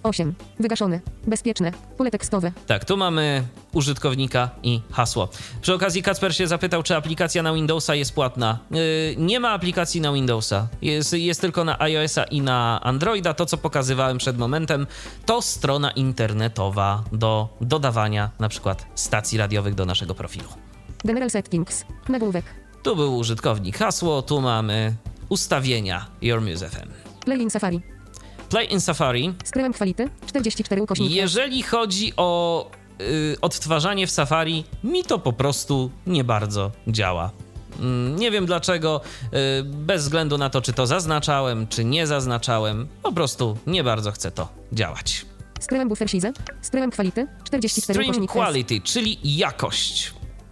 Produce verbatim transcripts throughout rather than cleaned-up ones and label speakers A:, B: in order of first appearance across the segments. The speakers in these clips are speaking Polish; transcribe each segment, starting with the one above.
A: osiem. Wygaszony. Bezpieczne. Pole tekstowe.
B: Tak, tu mamy użytkownika i hasło. Przy okazji Kacper się zapytał, czy aplikacja na Windowsa jest płatna. Yy, nie ma aplikacji na Windowsa. Jest, jest tylko na iOS-a i na Androida. To, co pokazywałem przed momentem, to strona internetowa do dodawania na przykład stacji radiowych do naszego profilu.
A: General Settings. Nagłówek.
B: Tu był użytkownik, hasło, tu mamy ustawienia Your Music F M.
A: Play in Safari.
B: Play in Safari.
A: Screen Quality czterdzieści cztery ukośnik.
B: Jeżeli chodzi o y, odtwarzanie w Safari, mi to po prostu nie bardzo działa. Mm, nie wiem dlaczego, y, bez względu na to, czy to zaznaczałem, czy nie zaznaczałem, po prostu nie bardzo chce to działać.
A: Stream Buffer Size. Stream Quality czterdzieści cztery
B: Stream
A: ukośnik.
B: Quality, czyli jakość.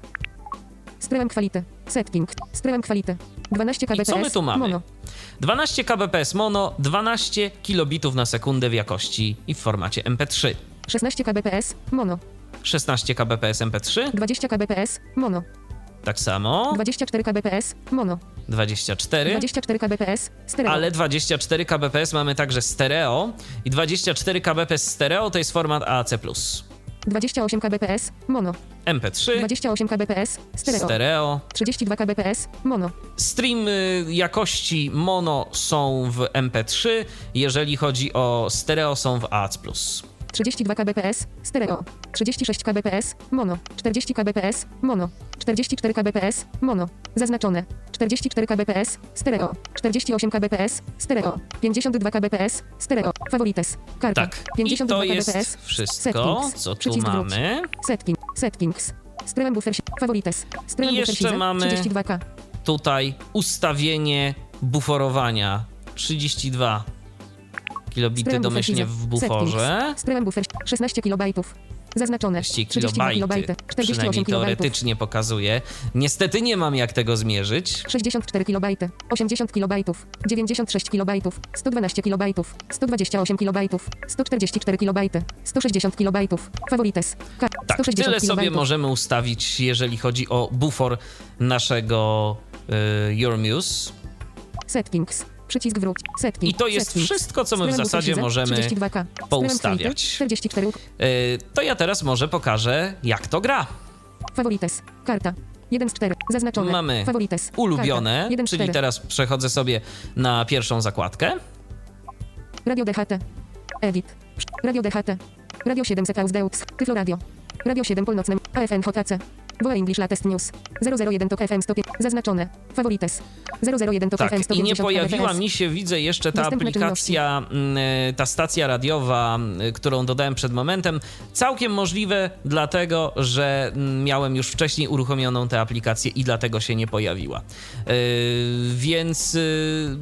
A: Stream Quality. Setting. Stream Quality. dwanaście
B: I
A: kilobitów.
B: co my tu mamy?
A: Mono.
B: dwanaście kilobitów mono, dwanaście kilobitów na sekundę w jakości i w formacie M P trzy.
A: szesnaście kilobitów. Mono.
B: szesnaście kilobitów M P trzy,
A: dwadzieścia kilobitów. Mono.
B: tak samo,
A: dwadzieścia cztery kilobitów. Mono.
B: dwadzieścia cztery,
A: dwadzieścia cztery kilobitów. Stereo.
B: ale dwadzieścia cztery kilobitów mamy także stereo i dwadzieścia cztery kilobitów stereo to jest format A A C plus.
A: dwadzieścia osiem kilobitów. Mono.
B: M P trzy,
A: dwadzieścia osiem kilobitów. Stereo.
B: stereo.
A: trzydzieści dwa kilobitów. Mono.
B: Streamy jakości mono są w M P trzy, jeżeli chodzi o stereo są w A A C plus.
A: trzydzieści dwa kilobitów. Stereo. trzydzieści sześć kilobitów. Mono. czterdzieści kilobitów. Mono. czterdzieści cztery kilobitów. Mono. Zaznaczone. czterdzieści cztery kilobitów. Stereo. czterdzieści osiem kilobitów. Stereo. pięćdziesiąt dwa kilobitów. Stereo. Favorites. Karta.
B: Tak, i
A: pięćdziesiąt dwa
B: to jest
A: kilobitów.
B: wszystko,
A: Settings.
B: co tu
A: Przycisk wróć.
B: mamy.
A: Setting. Settings. Stream Buffer. Favorites. Stream
B: I
A: Buffer
B: jeszcze
A: Size.
B: mamy-
A: trzydzieści dwa K.
B: Tutaj ustawienie buforowania trzydzieści dwa kilobity
A: Stream Buffer
B: domyślnie
A: Size.
B: w buforze.
A: Settings. Stream Buffer. szesnaście kilobitów. Zaznaczone.
B: trzydzieści
A: trzydzieści dwa
B: kilobajty,
A: kilobity. czterdzieści
B: przynajmniej
A: osiem kilobitów.
B: teoretycznie pokazuje. Niestety nie mam jak tego zmierzyć.
A: sześćdziesiąt cztery kilobity. osiemdziesiąt kilobitów. dziewięćdziesiąt sześć kilobitów. sto dwanaście kilobitów. sto dwadzieścia osiem kilobitów. sto czterdzieści cztery kilobity. sto sześćdziesiąt kilobitów. Favorites. K.
B: Tak,
A: sto sześćdziesiąt
B: tyle sobie
A: kilobitów.
B: możemy ustawić, jeżeli chodzi o bufor naszego y, Your Muse.
A: Settings. Przycisk wróć. Setting.
B: I to jest
A: Settings.
B: wszystko, co my w
A: Stream
B: zasadzie
A: Buffer Size.
B: możemy
A: trzydzieści dwa K.
B: poustawiać.
A: Stream czterdzieści cztery.
B: Y, to ja teraz może pokażę, jak to gra.
A: Favorites. Karta. jeden z czterech. Zaznaczone.
B: Mamy
A: Favorites.
B: ulubione,
A: Karta. jeden z
B: czyli
A: czterech.
B: teraz przechodzę sobie na pierwszą zakładkę.
A: Radio D H T. Edit. Radio D H T. Radio siedem Z Ausdeux. Tyflo Radio. Radio siedem Północne. A F N H T C. W O E English Latest News. zero zero jeden Tok F M sto pięć. Zaznaczone. Favorites. zero zero jeden Tok
B: Tak,
A: F M sto
B: i nie
A: pięćdziesiąt
B: pojawiła
A: kbps.
B: mi się, widzę jeszcze ta
A: Dostępne
B: aplikacja, mm, ta stacja radiowa, mm, którą dodałem przed momentem. Całkiem możliwe, dlatego że mm, miałem już wcześniej uruchomioną tę aplikację i dlatego się nie pojawiła. Yy, więc... Yy,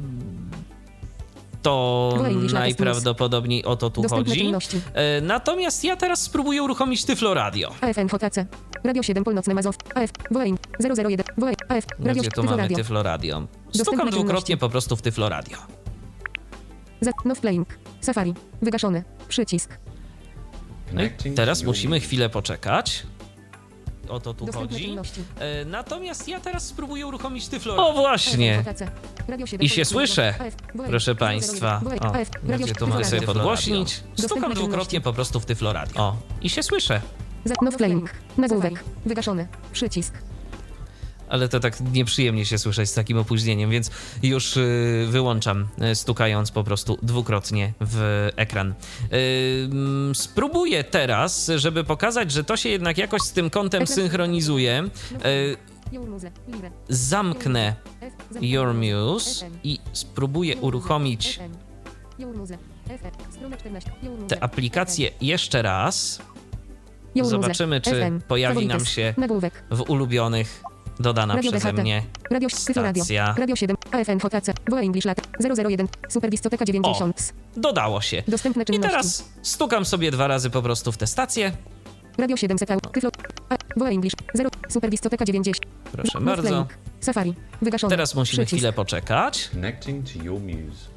B: to
A: Go English Latest
B: najprawdopodobniej o to tu
A: Dostępne
B: chodzi.
A: czynności.
B: E, Natomiast ja teraz spróbuję uruchomić Tyflo Radio.
A: A F N H T C. Radio siedem Północne Mazow. A F. W O E zero zero jeden. W O E. A F. Radio
B: Gdzie tu
A: Tyflo
B: mamy
A: Radio.
B: Tyflo Radio?
A: Dostępne
B: Stukam dwukrotnie
A: czynności.
B: po prostu w Tyflo Radio.
A: Za- Now playing. Safari. Wygaszony. Przycisk.
B: No i teraz musimy chwilę poczekać. O to tu
A: Dostępne
B: chodzi.
A: czynności.
B: E, Natomiast ja teraz spróbuję uruchomić Tyflo. O właśnie!
A: A F N H T C. Radio siedem
B: I się
A: Północne
B: słyszę,
A: Mazow. A F. W O E.
B: proszę
A: zero zero
B: Państwa.
A: jeden. W O E.
B: O,
A: A F. Radio
B: gdzie tu
A: Tyflo
B: mogę sobie
A: Radio.
B: podgłośnić?
A: Dostępne
B: Stukam
A: czynności.
B: dwukrotnie po prostu w Tyflo Radio. O, i się słyszę.
A: Za- Now playing. Nagłówek. Wygaszony. Przycisk.
B: Ale to tak nieprzyjemnie się słyszeć z takim opóźnieniem, więc już y, wyłączam, y, stukając po prostu dwukrotnie w ekran. Y, mm, spróbuję teraz, żeby pokazać, że to się jednak jakoś z tym kątem
A: Ekran.
B: synchronizuje. Y,
A: Your Muse. Lire.
B: zamknę
A: F.
B: Your Muse
A: F M.
B: i spróbuję uruchomić
A: F M. Your Muse. F M. Strona czternaście. Your Muse.
B: tę aplikację jeszcze raz.
A: Your Muse.
B: Zobaczymy, czy
A: F M.
B: pojawi nam
A: Favorites.
B: się
A: Nagłówek.
B: w ulubionych dodana
A: Radio
B: przeze
A: D H T.
B: mnie
A: Radio Tyflo Radio.
B: stacja.
A: Radio siedem. A F N H T C. W O E English Lat. zero zero jeden. Super Discoteka dziewięćdziesiąt.
B: Dodało się.
A: Dostępne
B: I
A: czynności.
B: teraz stukam sobie dwa razy po prostu w tę stację.
A: Radio siedem Z Tyflo. A. W O E English. zero. Super Discoteka dziewięćdziesiąt.
B: Proszę
A: Now
B: bardzo.
A: playing. Safari. Wygaszony.
B: Teraz musimy
A: Przycisk.
B: chwilę poczekać.
C: Connecting to your muse.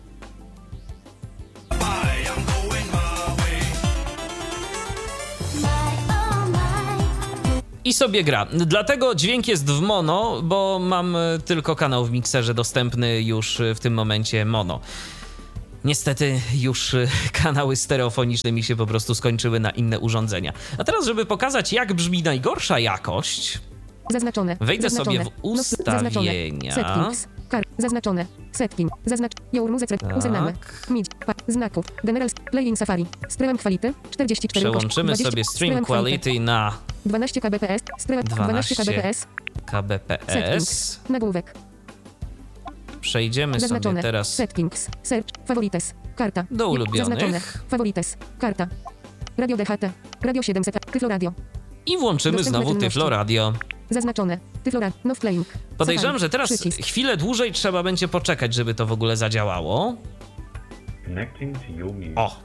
B: I sobie gra. Dlatego dźwięk jest w mono, bo mam tylko kanał w mikserze dostępny już w tym momencie mono. niestety już y, kanały stereofoniczne mi się po prostu skończyły na inne urządzenia. A teraz, żeby pokazać, jak brzmi najgorsza jakość,
A: Zaznaczone.
B: wejdę
A: zaznaczone.
B: sobie w ustawienia.
A: Settings. Kar. Zaznaczone. Setting. Zaznacz. Your music.
B: Tak.
A: Username. Mid. Pa. Znaków. General. Play in Safari. Stream quality. czterdzieści cztery.
B: Przełączymy
A: dwadzieścia
B: sobie stream quality na
A: dwanaście kbps. Stream dwanaście kbps.
B: kbps.
A: Settings. Nagłówek.
B: Przejdziemy sobie
A: Zaznaczone.
B: teraz
A: Settings. Search. Favorites. Karta.
B: do
A: Zaznaczone.
B: ulubionych
A: Favorites. Karta. Radio D H T. Radio siedemset. Tyflo Radio.
B: i włączymy
A: Dostępne
B: znowu
A: czynności.
B: Tyflo Radio.
A: Zaznaczone. Tyflo Radio. No playing.
B: Podejrzewam,
A: Safari.
B: że teraz
A: Przycisk.
B: chwilę dłużej trzeba będzie poczekać, żeby to w ogóle zadziałało.
C: Connecting to your music.
B: O,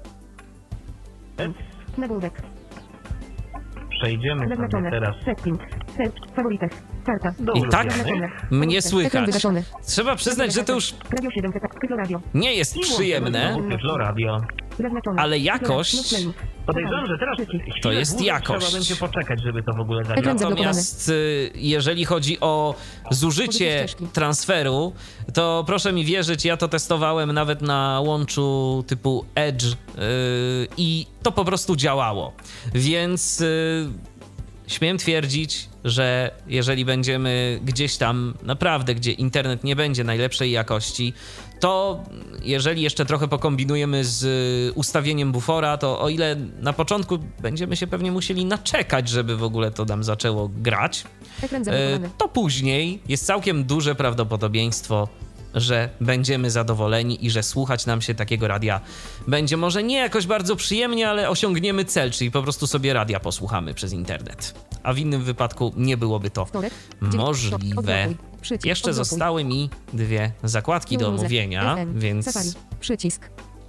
A: Nagłówek.
D: Przejdziemy sobie
A: Zaznaczone.
D: teraz
A: Settings. Search. Favorites. Karta.
D: do
B: i tak
D: ulubionych.
B: mnie
A: Ekran
B: słychać.
A: wygaszony.
B: Trzeba przyznać, że to już
A: Radio siedemset. Tyflo Radio.
B: nie jest przyjemne,
D: Znowu Tyflo Radio.
A: Zaznaczone.
B: ale jakość
A: No playing.
D: Podejrzewam, że teraz chwilę
B: To jest
D: dłużej
B: jakość.
D: Trzeba będzie poczekać, żeby to w ogóle
A: Ekran
D: zadziałało.
A: zablokowany.
B: Natomiast y, jeżeli chodzi o zużycie
A: ścieżki.
B: transferu, to proszę mi wierzyć, ja to testowałem nawet na łączu typu Edge y, i to po prostu działało. Więc y, śmiem twierdzić, że jeżeli będziemy gdzieś tam naprawdę, gdzie internet nie będzie najlepszej jakości, to jeżeli jeszcze trochę pokombinujemy z ustawieniem bufora, to o ile na początku będziemy się pewnie musieli naczekać, żeby w ogóle to nam zaczęło grać,
A: Ekran
B: e,
A: zablokowany.
B: to później jest całkiem duże prawdopodobieństwo, że będziemy zadowoleni i że słuchać nam się takiego radia będzie może nie jakoś bardzo przyjemnie, ale osiągniemy cel, czyli po prostu sobie radia posłuchamy przez internet. A w innym wypadku nie byłoby to
A: Wtorek.
B: możliwe.
A: Odblokuj. Przycisk.
B: Jeszcze
A: Odblokuj.
B: zostały mi dwie zakładki do
A: Your music.
B: omówienia,
A: F M.
B: więc,
A: Safari. Przycisk.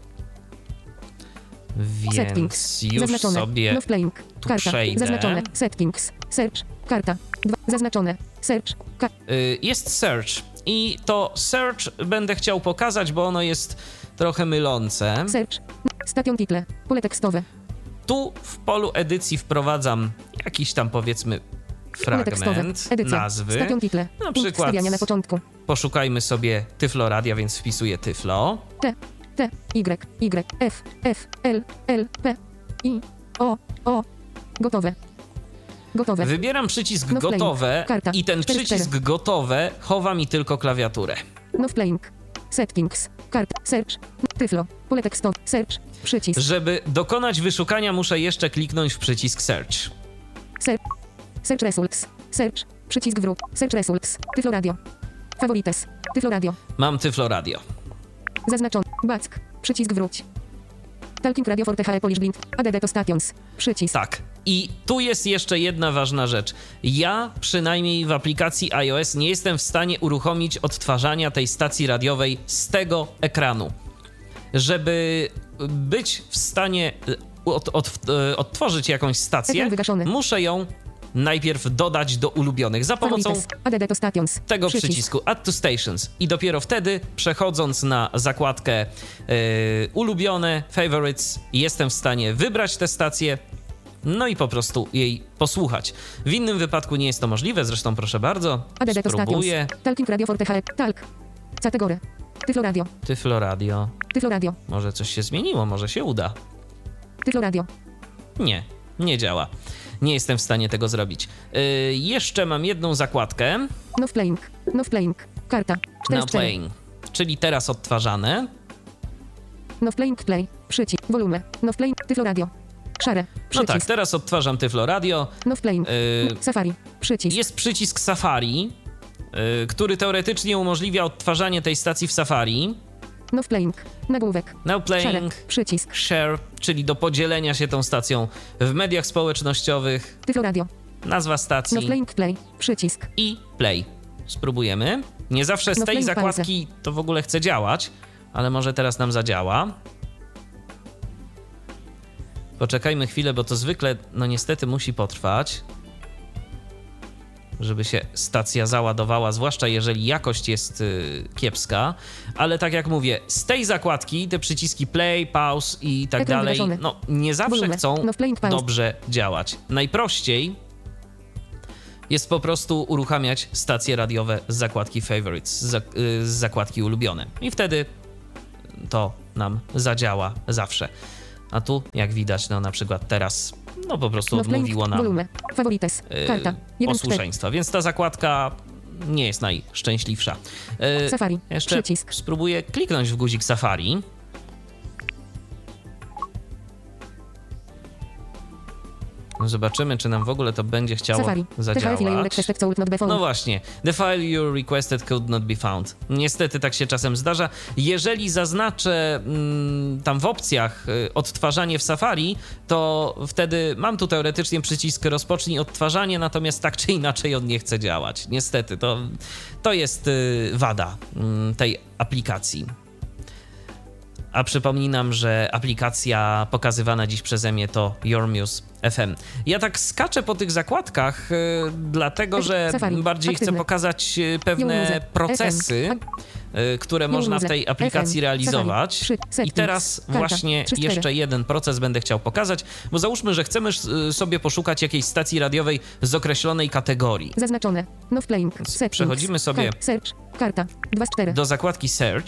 B: więc
A: Settings.
B: już
A: Zaznaczone.
B: sobie
A: No playing.
B: tu
A: Karta.
B: przejdę.
A: Zaznaczone. Settings. Search. Karta. Dwa. Zaznaczone. Search. Ka-
B: Y, jest search i to search będę chciał pokazać, bo ono jest trochę mylące.
A: Search. Station title. Pole tekstowe.
B: Tu w polu edycji wprowadzam jakiś tam, powiedzmy,
A: Pole tekstowe.
B: fragment
A: Edycja.
B: nazwy.
A: Station title.
B: Na
A: Punkt
B: przykład
A: wstawiania na początku.
B: poszukajmy sobie Tyflo Radia, więc wpisuję Tyflo.
A: T. T. Y. Y. F. F. L. L. P. I. O. O. Gotowe. Gotowe.
B: Wybieram przycisk
A: No playing.
B: gotowe
A: Karta.
B: i ten
A: cztery
B: przycisk
A: cztery.
B: gotowe chowa mi tylko klawiaturę.
A: No playing. Settings. Karta. Search. Tyflo. Pole tekstowe. Search. Przycisk.
B: Żeby dokonać wyszukania, muszę jeszcze kliknąć w przycisk search.
A: Search. Search results. Search. Przycisk wróg. Search results. Tyflo Radio. Favorites. Tyflo Radio.
B: Mam Tyflo Radio.
A: Zaznaczony. Back. Przycisk wróć. Talking Radio for T H E Polish Blind. A D D to stations. Przycisk.
B: Tak. I tu jest jeszcze jedna ważna rzecz. Ja przynajmniej w aplikacji iOS nie jestem w stanie uruchomić odtwarzania tej stacji radiowej z tego ekranu. Żeby być w stanie od, od, odtworzyć jakąś stację,
A: Ekran wygaszony.
B: muszę ją najpierw dodać do ulubionych za pomocą
A: Favorites. A D D to stations.
B: tego
A: Przycisk.
B: przycisku Add to Stations i dopiero wtedy, przechodząc na zakładkę yy, ulubione, favorites, jestem w stanie wybrać tę stację, no i po prostu jej posłuchać. W innym wypadku nie jest to możliwe, zresztą proszę bardzo,
A: A D D to
B: spróbuję.
A: stations. Talking Radio for T H E. Talk. Kategoria. Tyflo Radio.
B: Tyflo Radio.
A: Tyflo Radio.
B: Może coś się zmieniło, może się uda.
A: Tyflo Radio.
B: Nie, nie działa. Nie jestem w stanie tego zrobić. Yy, jeszcze mam jedną zakładkę.
A: No playing. No playing. Karta. cztery
B: Now
A: cztery.
B: playing, czyli teraz odtwarzane.
A: No playing play. Przycisk. Volume. No playing. Tyflo Radio. Szare.
B: No
A: Przycisk.
B: tak, teraz odtwarzam Tyflo Radio.
A: No playing.
B: Yy,
A: Safari. Przycisk.
B: Jest przycisk Safari, yy, który teoretycznie umożliwia odtwarzanie tej stacji w Safari.
A: No playing. Nagłówek.
B: Now
A: Szare.
B: playing,
A: Przycisk.
B: share, czyli do podzielenia się tą stacją w mediach społecznościowych,
A: Tyflo Radio.
B: nazwa
A: No
B: stacji
A: playing play. Przycisk.
B: i play. Spróbujemy. Nie zawsze z
A: No
B: tej
A: playing
B: zakładki to w ogóle chce działać, ale może teraz nam zadziała. Poczekajmy chwilę, bo to zwykle, no niestety musi potrwać, żeby się stacja załadowała, zwłaszcza jeżeli jakość jest y, kiepska, ale tak jak mówię, z tej zakładki te przyciski play, pause i tak
A: Ekran
B: dalej,
A: wygaszony.
B: no nie zawsze
A: Volume.
B: chcą
A: No playing pause.
B: dobrze działać. Najprościej jest po prostu uruchamiać stacje radiowe z zakładki favorites, z, zak- y, z zakładki ulubione i wtedy to nam zadziała zawsze. A tu, jak widać, no na przykład teraz, no po prostu odmówiło nam
A: Volume. Favorites. Karta.
B: yy,
A: jeden z czterech.
B: posłuszeństwa, więc ta zakładka nie jest najszczęśliwsza. Yy,
A: Safari.
B: jeszcze
A: Przycisk.
B: spróbuję kliknąć w guzik Safari. Zobaczymy, czy nam w ogóle to będzie chciało
A: Safari. The file you
B: zadziałać.
A: requested could not be found.
B: No właśnie, the file you requested could not be found. Niestety tak się czasem zdarza. Jeżeli zaznaczę mm, tam w opcjach y, odtwarzanie w Safari, to wtedy mam tu teoretycznie przycisk rozpocznij odtwarzanie, natomiast tak czy inaczej on nie chce działać. Niestety, to, to jest y, wada y, tej aplikacji. A przypominam, że aplikacja pokazywana dziś przeze mnie to Your Muse F M. Ja tak skaczę po tych zakładkach, y, dlatego że
A: Safari.
B: bardziej chcę
A: Aktywny.
B: pokazać y,
A: Your
B: pewne
A: Muse
B: procesy,
A: F M.
B: y, które
A: Your
B: można w
A: Muse
B: tej aplikacji
A: F M.
B: realizować.
A: Safari. Trzy.
B: I
A: Settings.
B: teraz
A: Karta.
B: właśnie
A: Trzy, cztery.
B: jeszcze jeden proces będę chciał pokazać, bo załóżmy, że chcemy y, sobie poszukać jakiejś stacji radiowej z określonej kategorii.
A: Zaznaczone. No playing. Settings.
B: Przechodzimy sobie
A: Kar- Search. Karta. dwa z czterech.
B: do zakładki Search.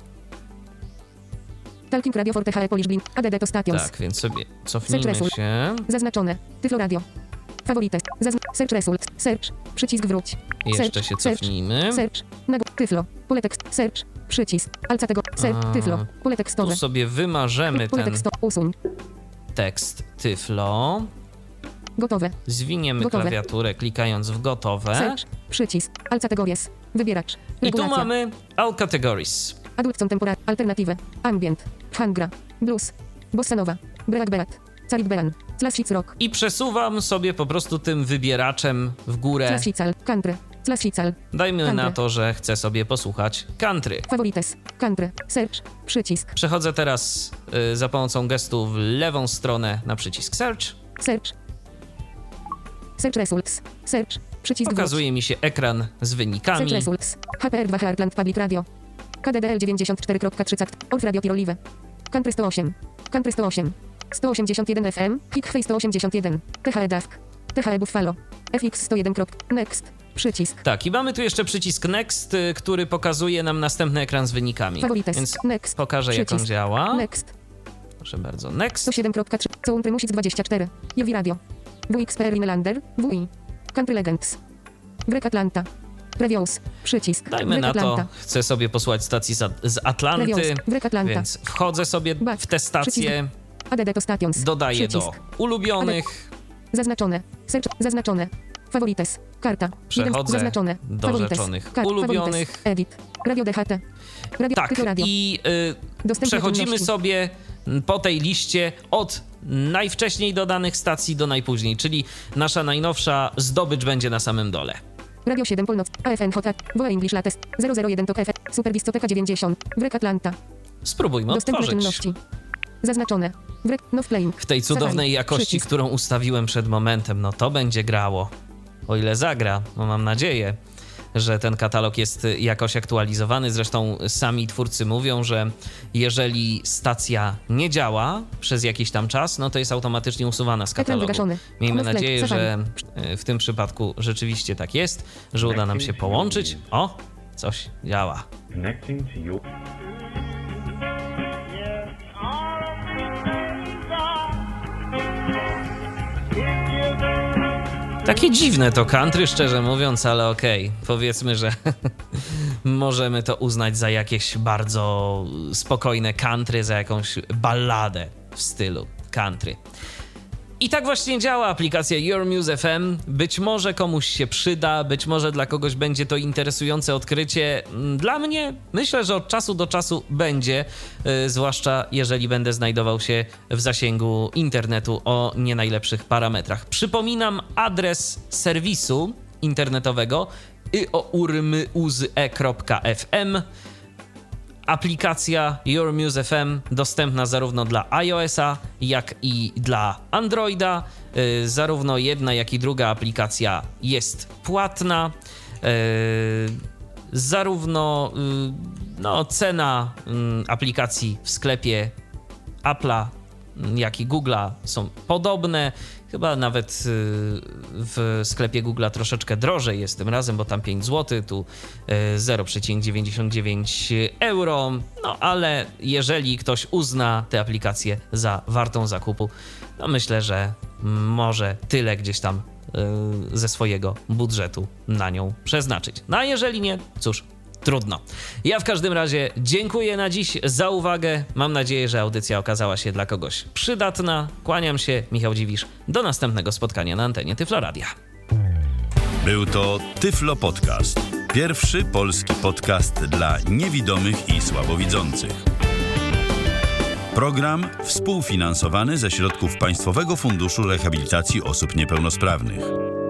A: Talking Radio for T H E Polish Blink. A D D to stations.
B: Tak, więc sobie cofnijmy
A: Search result.
B: się.
A: Zaznaczone. Tyflo Radio. Favorites. Zazn- search result. Search. Przycisk wróć.
B: Jeszcze
A: Search.
B: się
A: Search.
B: cofnijmy.
A: Search. Nago. Tyflo. Pole tekst. Search. Przycisk. Alca tego. Search.
B: A,
A: Tyflo. Pole tekstowe.
B: Tu sobie wymarzymy
A: Pole
B: ten
A: tekstowe. Usuń.
B: tekst Tyflo.
A: Gotowe.
B: Zwiniemy
A: Gotowe.
B: klawiaturę klikając w gotowe.
A: Search. Przycisk. Alca categories. Wybieracz.
B: I tu
A: Regulacja.
B: mamy All Categories.
A: Adult Contemporary. Alternative. Ambient. Hangra. Blues. Bossa Nova. Break Beat. Carik Bean. Classic Rock.
B: I przesuwam sobie po prostu tym wybieraczem w górę.
A: Classical. Country. Classical.
B: Dajmy
A: Country.
B: na to, że chcę sobie posłuchać country.
A: Favorites. Country. Search. Przycisk.
B: Przechodzę teraz y, za pomocą gestu w lewą stronę na przycisk Search.
A: Search. Search results. Search. Przycisk
B: Pokazuje mi się ekran z
A: wróć.
B: wynikami.
A: Search results. H P R dwa Heartland Public Radio. K D D L dziewięćdziesiąt cztery trzydzieści. Orf Radio Tirolive. Country sto osiem. Country sto osiem. sto osiemdziesiąt jeden F M. Highway sto osiemdziesiąt jeden. T H E D A S K. T H E Buffalo. F X sto jeden. Next. Przycisk.
B: Tak, i mamy tu jeszcze przycisk Next, y, który pokazuje nam następny ekran z wynikami.
A: Favorites.
B: Więc
A: Next.
B: pokażę, jak on
A: Przycisk.
B: działa.
A: Next.
B: Proszę bardzo, Next.
A: sto siedem trzy. Country Music dwadzieścia cztery. Jowi Radio. W X P R Inlander. W I. Country Legends. Break Atlanta. Previous. Przycisk.
B: Dajmy
A: Break
B: na to,
A: Atlanta.
B: chcę sobie posłuchać stacji z, z Atlanty,
A: Previous. Break Atlanta.
B: więc wchodzę sobie
A: Back.
B: w tę stację,
A: A D D to stations.
B: dodaję do
A: Przycisk.
B: ulubionych,
A: Zaznaczone. Search. Zaznaczone. Favorites. Karta. jeden.
B: Przechodzę
A: Zaznaczone.
B: do
A: Favorites.
B: rzeczonych
A: Kart.
B: ulubionych.
A: Favorites. Edit. Radio D H T. Radio.
B: tak,
A: Tylko radio.
B: i y,
A: Dostępne
B: przechodzimy
A: czynności.
B: sobie po tej liście od najwcześniej dodanych stacji do najpóźniej, czyli nasza najnowsza zdobycz będzie na samym dole.
A: Radio siedem Północ. A F N J. Woa English Latest. zero zero jeden Tok F. Super Discoteka dziewięćdziesiąt. Break Atlanta.
B: Spróbujmy
A: Dostępne
B: otworzyć.
A: czynności. Zaznaczone. Break. No playing.
B: W tej cudownej
A: Safari.
B: jakości,
A: Przycisk.
B: którą ustawiłem przed momentem, no to będzie grało. O ile zagra, no mam nadzieję, że ten katalog jest jakoś aktualizowany. Zresztą sami twórcy mówią, że jeżeli stacja nie działa przez jakiś tam czas, no to jest automatycznie usuwana z
A: Ekran
B: katalogu.
A: wygaszony.
B: Miejmy
A: No
B: nadzieję,
A: play.
B: że
A: Safari.
B: y, w tym przypadku rzeczywiście tak jest, że uda nam się połączyć. O, coś działa.
C: Connecting to you.
B: Takie dziwne to country, szczerze mówiąc, ale okej. Powiedzmy, że możemy to uznać za jakieś bardzo spokojne country, za jakąś balladę w stylu country. I tak właśnie działa aplikacja Your Muse F M. Być może komuś się przyda, być może dla kogoś będzie to interesujące odkrycie. Dla mnie myślę, że od czasu do czasu będzie, yy, zwłaszcza jeżeli będę znajdował się w zasięgu internetu o nie najlepszych parametrach. Przypominam adres serwisu internetowego i o urmyuze kropka f m. Aplikacja Your Muse F M dostępna zarówno dla iOS-a, jak i dla Androida. Yy, zarówno jedna, jak i druga aplikacja jest płatna. Yy, zarówno yy, no, cena yy, aplikacji w sklepie Apple'a jak i Google'a są podobne. Chyba nawet w sklepie Google'a troszeczkę drożej jest tym razem, bo tam pięć złotych, tu zero przecinek dziewięćdziesiąt dziewięć euro. No ale jeżeli ktoś uzna tę aplikację za wartą zakupu, to myślę, że może tyle gdzieś tam ze swojego budżetu na nią przeznaczyć. No a jeżeli nie, cóż, trudno. Ja w każdym razie dziękuję na dziś za uwagę. Mam nadzieję, że audycja okazała się dla kogoś przydatna. Kłaniam się, Michał Dziwisz. Do następnego spotkania na antenie Tyflo Radia.
E: Był to Tyflo Podcast. Pierwszy polski podcast dla niewidomych i słabowidzących. Program współfinansowany ze środków Państwowego Funduszu Rehabilitacji Osób Niepełnosprawnych.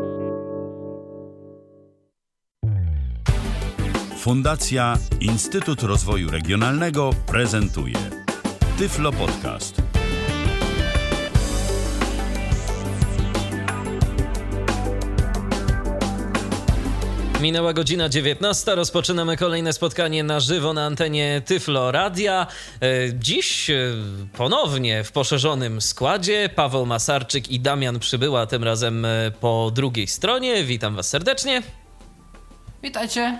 E: Fundacja Instytut Rozwoju Regionalnego prezentuje Tyflo Podcast.
B: Minęła godzina dziewiętnasta, rozpoczynamy kolejne spotkanie na żywo na antenie Tyflo Radia. Dziś ponownie w poszerzonym składzie Paweł Masarczyk i Damian Przybyła, tym razem po drugiej stronie. Witam was serdecznie.
F: Witajcie.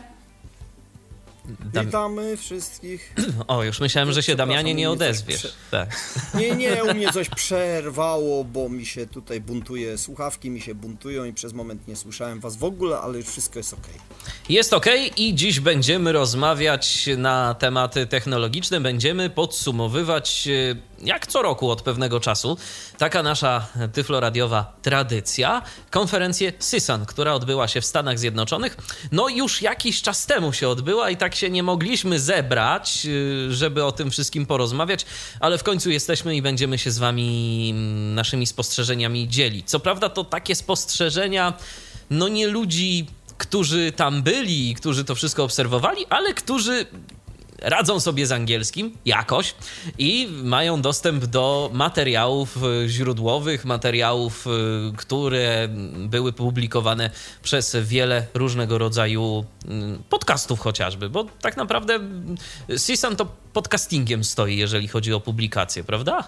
B: Dam...
G: Witamy wszystkich.
B: O, już myślałem, że się Damianie nie odezwiesz.
G: Prze...
B: Tak.
G: Nie, nie, u mnie coś przerwało, bo mi się tutaj buntuje, słuchawki mi się buntują i przez moment nie słyszałem was w ogóle, ale już wszystko jest okej.
B: Jest okej i dziś będziemy rozmawiać na tematy technologiczne, będziemy podsumowywać, jak co roku od pewnego czasu, taka nasza tyfloradiowa tradycja, konferencję CISAN, która odbyła się w Stanach Zjednoczonych. No już jakiś czas temu się odbyła i tak się nie mogliśmy zebrać, żeby o tym wszystkim porozmawiać, ale w końcu jesteśmy i będziemy się z wami naszymi spostrzeżeniami dzielić. Co prawda to takie spostrzeżenia, no nie ludzi, którzy tam byli i którzy to wszystko obserwowali, ale którzy radzą sobie z angielskim jakoś i mają dostęp do materiałów źródłowych, materiałów, które były publikowane przez wiele różnego rodzaju podcastów chociażby, bo tak naprawdę CISAN to podcastingiem stoi, jeżeli chodzi o publikacje, prawda?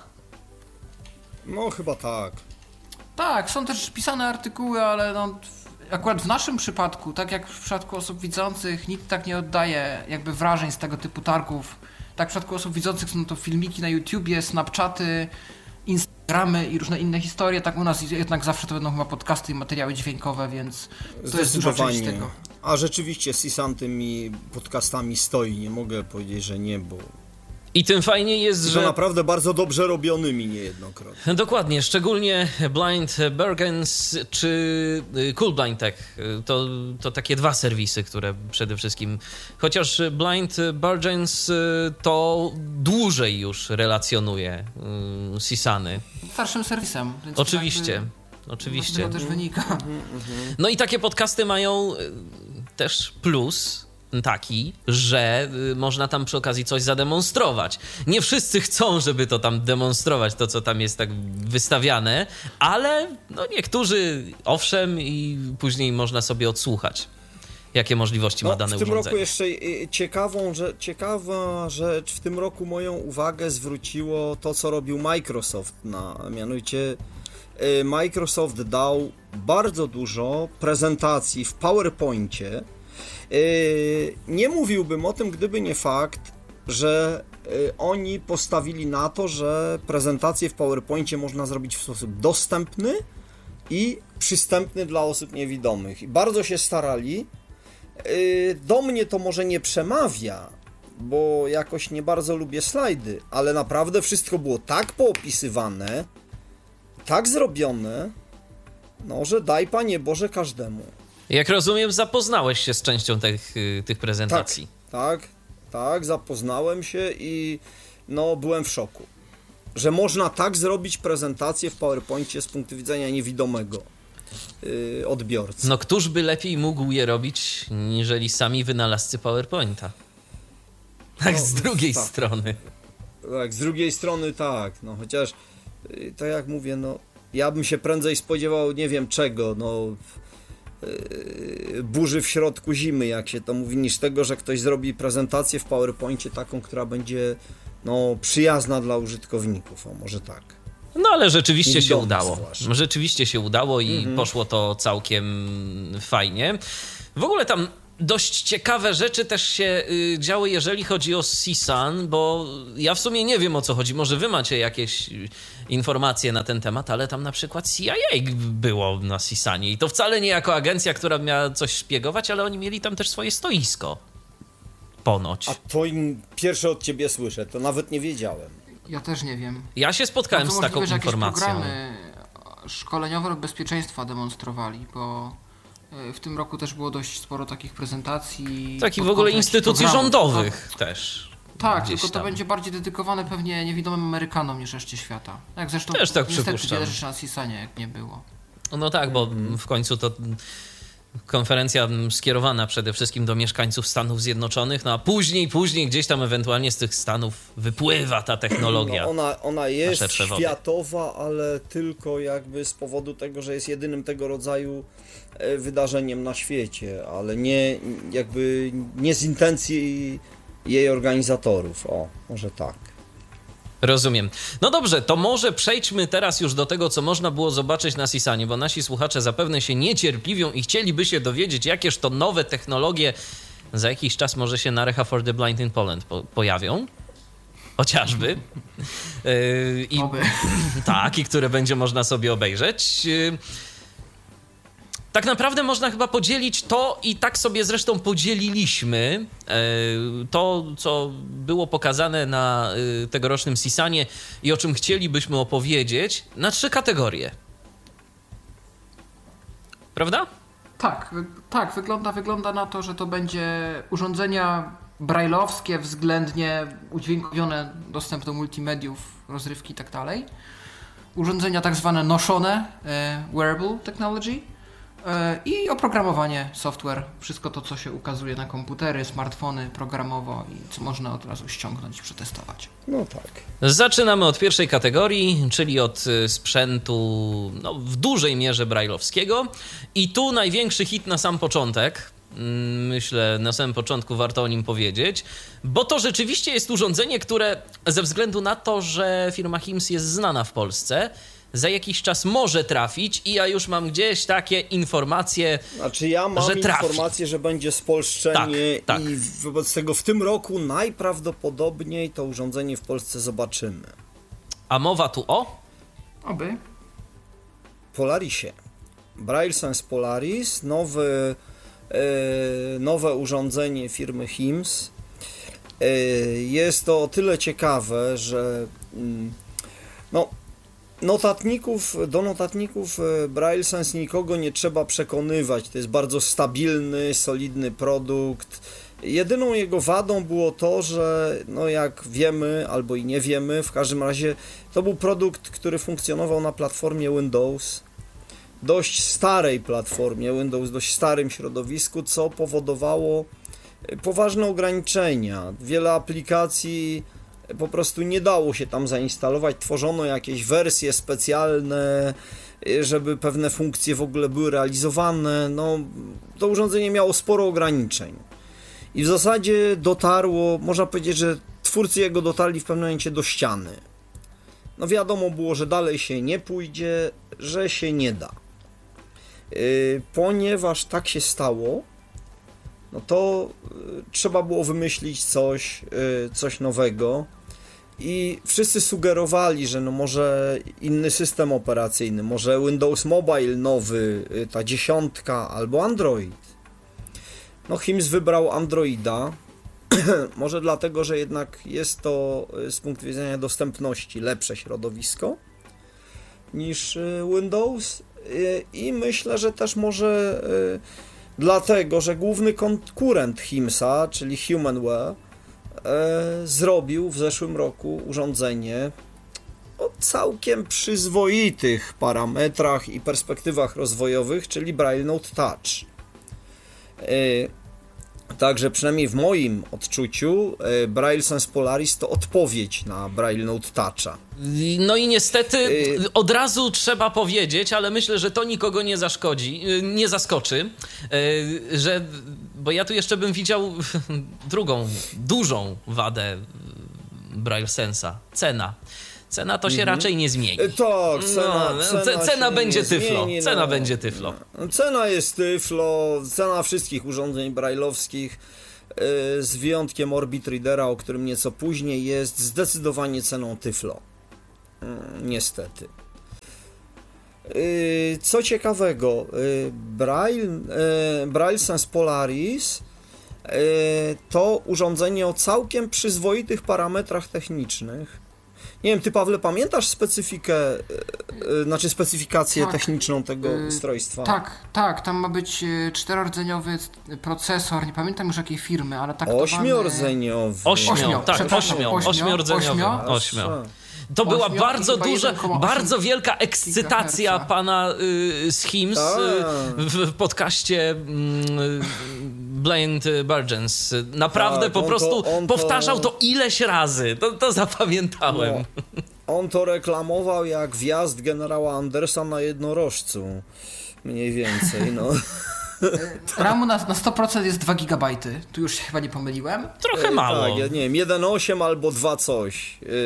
G: No chyba tak.
F: Tak, są też pisane artykuły, ale no, akurat w naszym przypadku, tak jak w przypadku osób widzących, nikt tak nie oddaje jakby wrażeń z tego typu targów. Tak w przypadku osób widzących są to filmiki na YouTubie, Snapchaty, Instagramy i różne inne historie. Tak u nas jednak zawsze to będą chyba podcasty i materiały dźwiękowe, więc to jest duża część tego.
G: A rzeczywiście CISAN tymi podcastami stoi, nie mogę powiedzieć, że nie, bo...
B: I tym fajnie jest,
G: że...
B: że...
G: naprawdę bardzo dobrze robionymi niejednokrotnie.
B: Dokładnie, szczególnie Blind Bargains czy Cool Blind Tech. To, to takie dwa serwisy, które przede wszystkim... Chociaż Blind Bargains to dłużej już relacjonuje CISAny.
F: Starszym serwisem. Więc
B: oczywiście,
F: jakby...
B: oczywiście.
F: Z tego też wynika.
B: No i takie podcasty mają też plus taki, że można tam przy okazji coś zademonstrować. Nie wszyscy chcą, żeby to tam demonstrować, to co tam jest tak wystawiane, ale no niektórzy owszem i później można sobie odsłuchać, jakie możliwości
G: no,
B: ma dane
G: w tym
B: urządzenie.
G: roku jeszcze ciekawą, że, ciekawa rzecz, w tym roku moją uwagę zwróciło to, co robił Microsoft, na, mianowicie Microsoft dał bardzo dużo prezentacji w PowerPoincie. Nie mówiłbym o tym, gdyby nie fakt, że oni postawili na to, że prezentację w PowerPoincie można zrobić w sposób dostępny i przystępny dla osób niewidomych. I bardzo się starali. Do mnie to może nie przemawia, bo jakoś nie bardzo lubię slajdy, ale naprawdę wszystko było tak poopisywane, tak zrobione, no, że daj Panie Boże każdemu.
B: Jak rozumiem, zapoznałeś się z częścią tych, tych prezentacji.
G: Tak, tak, tak, zapoznałem się i no byłem w szoku, że można tak zrobić prezentację w PowerPoincie z punktu widzenia niewidomego yy, odbiorcy.
B: No któż by lepiej mógł je robić, niżeli sami wynalazcy PowerPointa? Tak, no, z drugiej tak. strony.
G: Tak, z drugiej strony tak, no chociaż, yy, tak jak mówię, no ja bym się prędzej spodziewał, nie wiem czego, no... burzy w środku zimy, jak się to mówi, niż tego, że ktoś zrobi prezentację w PowerPoincie taką, która będzie no, przyjazna dla użytkowników, o może tak.
B: No ale rzeczywiście się
G: Niewidomy
B: udało.
G: zwłaszcza.
B: Rzeczywiście się udało i
G: Mhm.
B: poszło to całkiem fajnie. W ogóle tam dość ciekawe rzeczy też się y, działy, jeżeli chodzi o C-SUN, bo ja w sumie nie wiem, o co chodzi. Może wy macie jakieś y, informacje na ten temat, ale tam na przykład C I A było na C-SUNie i to wcale nie jako agencja, która miała coś szpiegować, ale oni mieli tam też swoje stoisko. Ponoć.
G: A to im pierwsze od ciebie słyszę, to nawet nie wiedziałem.
F: Ja też nie wiem.
B: Ja się spotkałem
F: Bardzo
B: z taką
F: możliwe, że jakieś
B: informacją.
F: programy szkoleniowe lub bezpieczeństwa demonstrowali, bo y, w tym roku też było dość sporo takich prezentacji.
B: Takich w
F: pod
B: ogóle
F: kątem jakichś
B: instytucji
F: programów.
B: rządowych też.
F: Tak,
B: gdzieś
F: tylko to
B: tam.
F: będzie bardziej dedykowane pewnie niewidomym Amerykanom niż reszcie świata. Jak zresztą
B: Też tak
F: niestety
B: przypuszczam.
F: wiele rzeczy na C-SUNie jak nie było.
B: No tak, bo w końcu to konferencja skierowana przede wszystkim do mieszkańców Stanów Zjednoczonych, no a później, później gdzieś tam ewentualnie z tych Stanów wypływa ta technologia.
G: No ona, ona jest
B: szersze wody.
G: światowa, ale tylko jakby z powodu tego, że jest jedynym tego rodzaju e, wydarzeniem na świecie, ale nie jakby nie z intencji jej organizatorów. O, może tak.
B: Rozumiem. No dobrze, to może przejdźmy teraz już do tego, co można było zobaczyć na C-SUNie, bo nasi słuchacze zapewne się niecierpliwią i chcieliby się dowiedzieć, jakież to nowe technologie za jakiś czas może się na Reha for the Blind in Poland po- pojawią. Chociażby. Yy, i,
F: Oby.
B: tak, i które będzie można sobie obejrzeć. Yy, Tak naprawdę można chyba podzielić to i tak sobie zresztą podzieliliśmy e, to, co było pokazane na e, tegorocznym C-SUNie i o czym chcielibyśmy opowiedzieć, na trzy kategorie. Prawda?
F: Tak, wy- tak, wygląda, wygląda na to, że to będzie urządzenia brajlowskie, względnie udźwiękowione, dostęp do multimediów, rozrywki i tak dalej. Urządzenia tak zwane noszone, e, wearable technology e, i oprogramowanie, software, wszystko to, co się ukazuje na komputery, smartfony programowo i co można od razu ściągnąć i przetestować.
G: No tak.
B: Zaczynamy od pierwszej kategorii, czyli od y, sprzętu no, w dużej mierze brajlowskiego. I tu największy hit na sam początek. Mm, Myślę, na samym początku warto o nim powiedzieć, bo to rzeczywiście jest urządzenie, które ze względu na to, że firma HIMSS jest znana w Polsce, za jakiś czas może trafić i ja już mam gdzieś takie informacje.
G: Znaczy ja mam
B: Że trafi.
G: informację, że będzie spolszczenie
B: Tak, tak.
G: i wobec tego w tym roku najprawdopodobniej to urządzenie w Polsce zobaczymy.
B: A mowa tu o?
F: Oby.
G: Polarisie. Braille Sense Polaris, nowy, e, nowe urządzenie firmy HIMSS. E, jest to o tyle ciekawe, że mm, no, notatników, do notatników e, Braille Sense nikogo nie trzeba przekonywać. To jest bardzo stabilny, solidny produkt. Jedyną jego wadą było to, że no jak wiemy albo i nie wiemy, w każdym razie to był produkt, który funkcjonował na platformie Windows, dość starej platformie Windows, dość starym środowisku, co powodowało poważne ograniczenia. Wiele aplikacji po prostu nie dało się tam zainstalować, tworzono jakieś wersje specjalne, żeby pewne funkcje w ogóle były realizowane. No, to urządzenie miało sporo ograniczeń. I w zasadzie dotarło, można powiedzieć, że twórcy jego dotarli w pewnym momencie do ściany. No wiadomo było, że dalej się nie pójdzie, że się nie da. Yy, ponieważ tak się stało, no to yy, trzeba było wymyślić coś, yy, coś nowego i wszyscy sugerowali, że no może inny system operacyjny, może Windows Mobile nowy, yy, ta dziesiątka albo Android. No HIMSS wybrał Androida, może dlatego, że jednak jest to yy, z punktu widzenia dostępności lepsze środowisko niż yy, Windows. I myślę, że też może y, dlatego, że główny konkurent HIMSS-a, czyli HumanWare, y, zrobił w zeszłym roku urządzenie o całkiem przyzwoitych parametrach i perspektywach rozwojowych, czyli Braille Note Touch. Y, Także przynajmniej w moim odczuciu y, Braille Sense Polaris to odpowiedź na Braille Note Toucha.
B: No i niestety
G: Y-
B: od razu trzeba powiedzieć, ale myślę, że to nikogo nie zaszkodzi, nie zaskoczy, y, że, bo ja tu jeszcze bym widział drugą, dużą wadę Braille Sensa, cena. Cena to się raczej nie zmieni.
G: E, Tak, cena,
B: No,
G: cena,
B: ce- cena
G: się
B: będzie
G: nie
B: tyflo.
G: zmieni,
B: Cena
G: no.
B: będzie tyflo.
G: Cena jest tyflo, cena wszystkich urządzeń brajlowskich, e, z wyjątkiem Orbit Readera, o którym nieco później, jest zdecydowanie ceną tyflo. Mm, Niestety. E, Co ciekawego, e, Braille, e, Braille Sense Polaris e, to urządzenie o całkiem przyzwoitych parametrach technicznych. Nie wiem, ty, Pawle, pamiętasz specyfikę, e, e, znaczy specyfikację
F: Tak,
G: techniczną tego
F: y,
G: ustrojstwa?
F: Tak, tak, tam ma być e, czterordzeniowy procesor, nie pamiętam już jakiej firmy, ale taktowany...
G: Ośmiordzeniowy.
B: Ośmio,
F: Ośmio,
B: tak,
F: przepraszam,
B: ośmio,
F: ośmio,
B: ośmiordzeniowy.
F: ośmio.
B: Ośmio. To była
F: Ośmio i
B: bardzo
F: chyba
B: duża,
F: jeden przecinek osiem
B: bardzo wielka ekscytacja
F: gigaherca.
B: pana y, z Hims
G: Tak.
B: y, w podcaście mm, Blind Burgeons. Naprawdę
G: Tak,
B: po
G: on
B: prostu
G: to- on to-
B: powtarzał to ileś razy. To, to zapamiętałem.
G: No. On to reklamował jak wjazd generała Andersa na jednorożcu. Mniej więcej, no.
F: RAMu na, na sto procent jest dwa gigabajty, tu już się chyba nie pomyliłem.
B: Trochę mało.
G: Tak, ja nie wiem, jeden przecinek osiem albo dwa coś. Yy,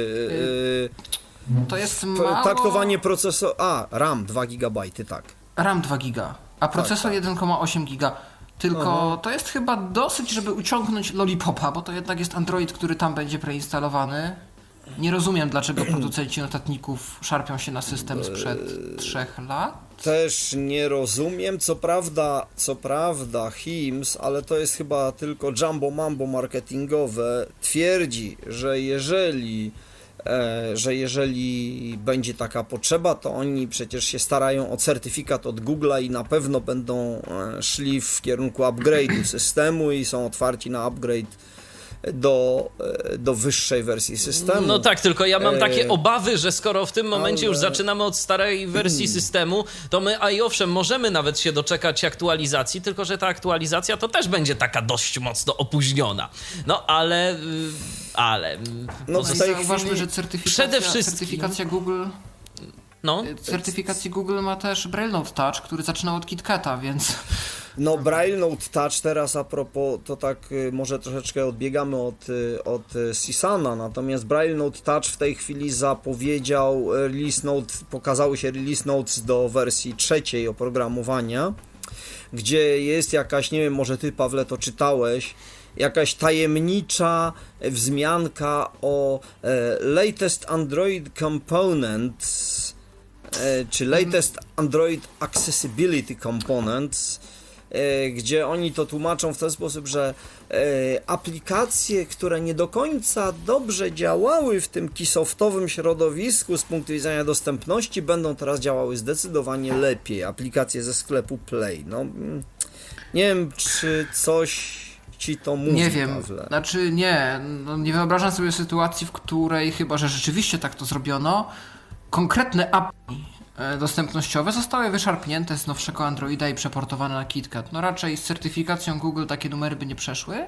G: yy,
F: To jest
G: p-
F: mało...
G: Taktowanie procesoru. A, RAM dwa gigabajty, tak.
F: RAM dwa giga, a procesor
G: tak.
F: jeden przecinek osiem giga. Tylko
G: Aha.
F: to jest chyba dosyć, żeby uciągnąć Lollipopa, bo to jednak jest Android, który tam będzie preinstalowany. Nie rozumiem, dlaczego producenci notatników szarpią się na system sprzed trzech lat.
G: Też nie rozumiem, co prawda, co prawda Hims, ale to jest chyba tylko jumbo mambo marketingowe, twierdzi, że jeżeli, e, że jeżeli będzie taka potrzeba, to oni przecież się starają o certyfikat od Google'a i na pewno będą e, szli w kierunku upgrade'u systemu i są otwarci na upgrade do, e, do wyższej wersji systemu.
B: No tak, tylko ja mam takie
G: E,
B: obawy, że skoro w tym momencie już
G: ale-
B: zaczynamy od starej wersji systemu, to my, a i owszem, możemy nawet się doczekać aktualizacji, tylko że ta aktualizacja to też będzie taka dość mocno opóźniona. No ale, y, ale... y,
G: No,
B: pozos-
G: w tej
F: Zauważmy,
G: chwili-
F: że certyfikacja,
B: Przede wszystkim-
F: certyfikacja Google
B: no,
F: certyfikacji Google ma też Braille Note Touch, który zaczynał od KitKata, więc
G: No Braille Note Touch teraz a propos, to tak y, może troszeczkę odbiegamy od, y, od y, Sisana, natomiast Braille Note Touch w tej chwili zapowiedział release note, pokazały się release notes do wersji trzeciej oprogramowania, gdzie jest jakaś, nie wiem, może ty, Pawle, to czytałeś, jakaś tajemnicza wzmianka o e, latest Android components, e, czy latest Android accessibility components, e, gdzie oni to tłumaczą w ten sposób, że e, aplikacje, które nie do końca dobrze działały w tym Keysoftowym środowisku z punktu widzenia dostępności, będą teraz działały zdecydowanie lepiej. Aplikacje ze sklepu Play. No, mm, nie wiem, czy coś ci to mówi,
F: nie wiem.
G: Pawle.
F: Znaczy nie, no nie wyobrażam sobie sytuacji, w której, chyba że rzeczywiście tak to zrobiono, konkretne API e, dostępnościowe zostały wyszarpnięte z nowszego Androida i przeportowane na KitKat. No raczej z certyfikacją Google takie numery by nie przeszły.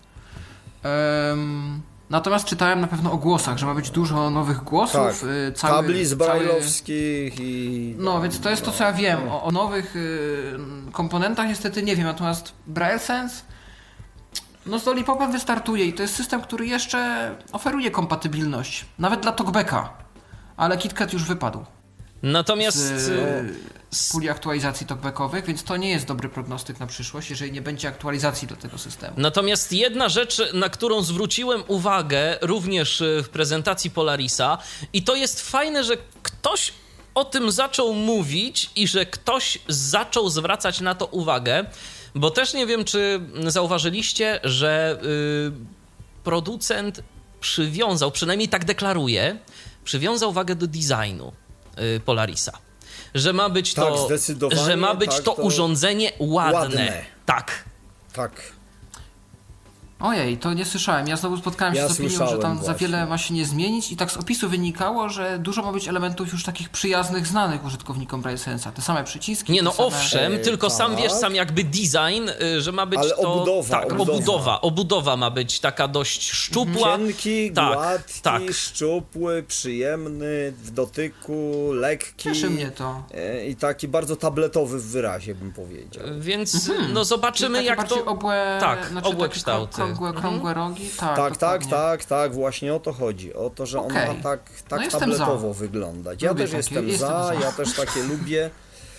F: Em, natomiast czytałem na pewno o głosach, że ma być dużo nowych głosów.
G: Tak,
F: y, cały,
G: tablic
F: cały-
G: brajlowskich i...
F: No, więc to jest to, co ja wiem. O, o nowych y, komponentach niestety nie wiem, natomiast Braille Sense no z Lollipopem wystartuje i to jest system, który jeszcze oferuje kompatybilność. Nawet dla TalkBacka. Ale KitKat już wypadł
B: natomiast...
F: z,
B: y,
F: z puli aktualizacji talkbackowych, więc to nie jest dobry prognostyk na przyszłość, jeżeli nie będzie aktualizacji dla tego systemu.
B: Natomiast jedna rzecz, na którą zwróciłem uwagę również w prezentacji Polarisa, i to jest fajne, że ktoś o tym zaczął mówić i że ktoś zaczął zwracać na to uwagę, bo też nie wiem, czy zauważyliście, że y, producent przywiązał, przynajmniej tak deklaruje, przywiązał wagę do designu y, Polarisa. Że ma być
G: Tak,
B: to,
G: zdecydowanie,
B: że ma być
G: tak,
B: to
G: to
B: urządzenie ładne.
G: ładne.
B: Tak.
G: Tak.
F: Ojej, to nie słyszałem. Ja znowu spotkałem się
G: Ja
F: z opinią, że
G: słyszałem
F: tam za
G: właśnie.
F: wiele ma się nie zmienić i tak z opisu wynikało, że dużo ma być elementów już takich przyjaznych, znanych użytkownikom Braille Sense'a. Te same przyciski.
B: Nie, no
F: te same...
B: owszem,
G: E,
B: tylko sam
G: tak.
B: wiesz, sam jakby design, y, że ma być
G: Ale
B: to...
G: obudowa,
B: tak,
G: obudowa.
B: obudowa. Obudowa ma być taka dość szczupła.
G: Cienki,
B: Tak,
G: gładki,
B: tak.
G: szczupły, przyjemny w dotyku, lekki.
F: Cieszy mnie to.
G: e, I taki bardzo tabletowy w wyrazie, bym powiedział.
B: Więc no zobaczymy,
F: Czyli takie
B: jak
F: bardziej
B: to...
F: obłe,
B: tak,
F: znaczy
B: obłe
F: takie
B: kształty.
F: ko- okrągłe, okrągłe rogi? Tak,
G: Tak, tak,
F: dokładnie.
G: tak, tak, właśnie o to chodzi. O to, że
F: Okej.
G: on ma tak, tak
F: No jestem
G: tabletowo
F: za.
G: wyglądać. Ja
F: Lubię
G: też
F: takie,
G: jestem
F: jestem
G: za,
F: za.
G: ja też takie lubię.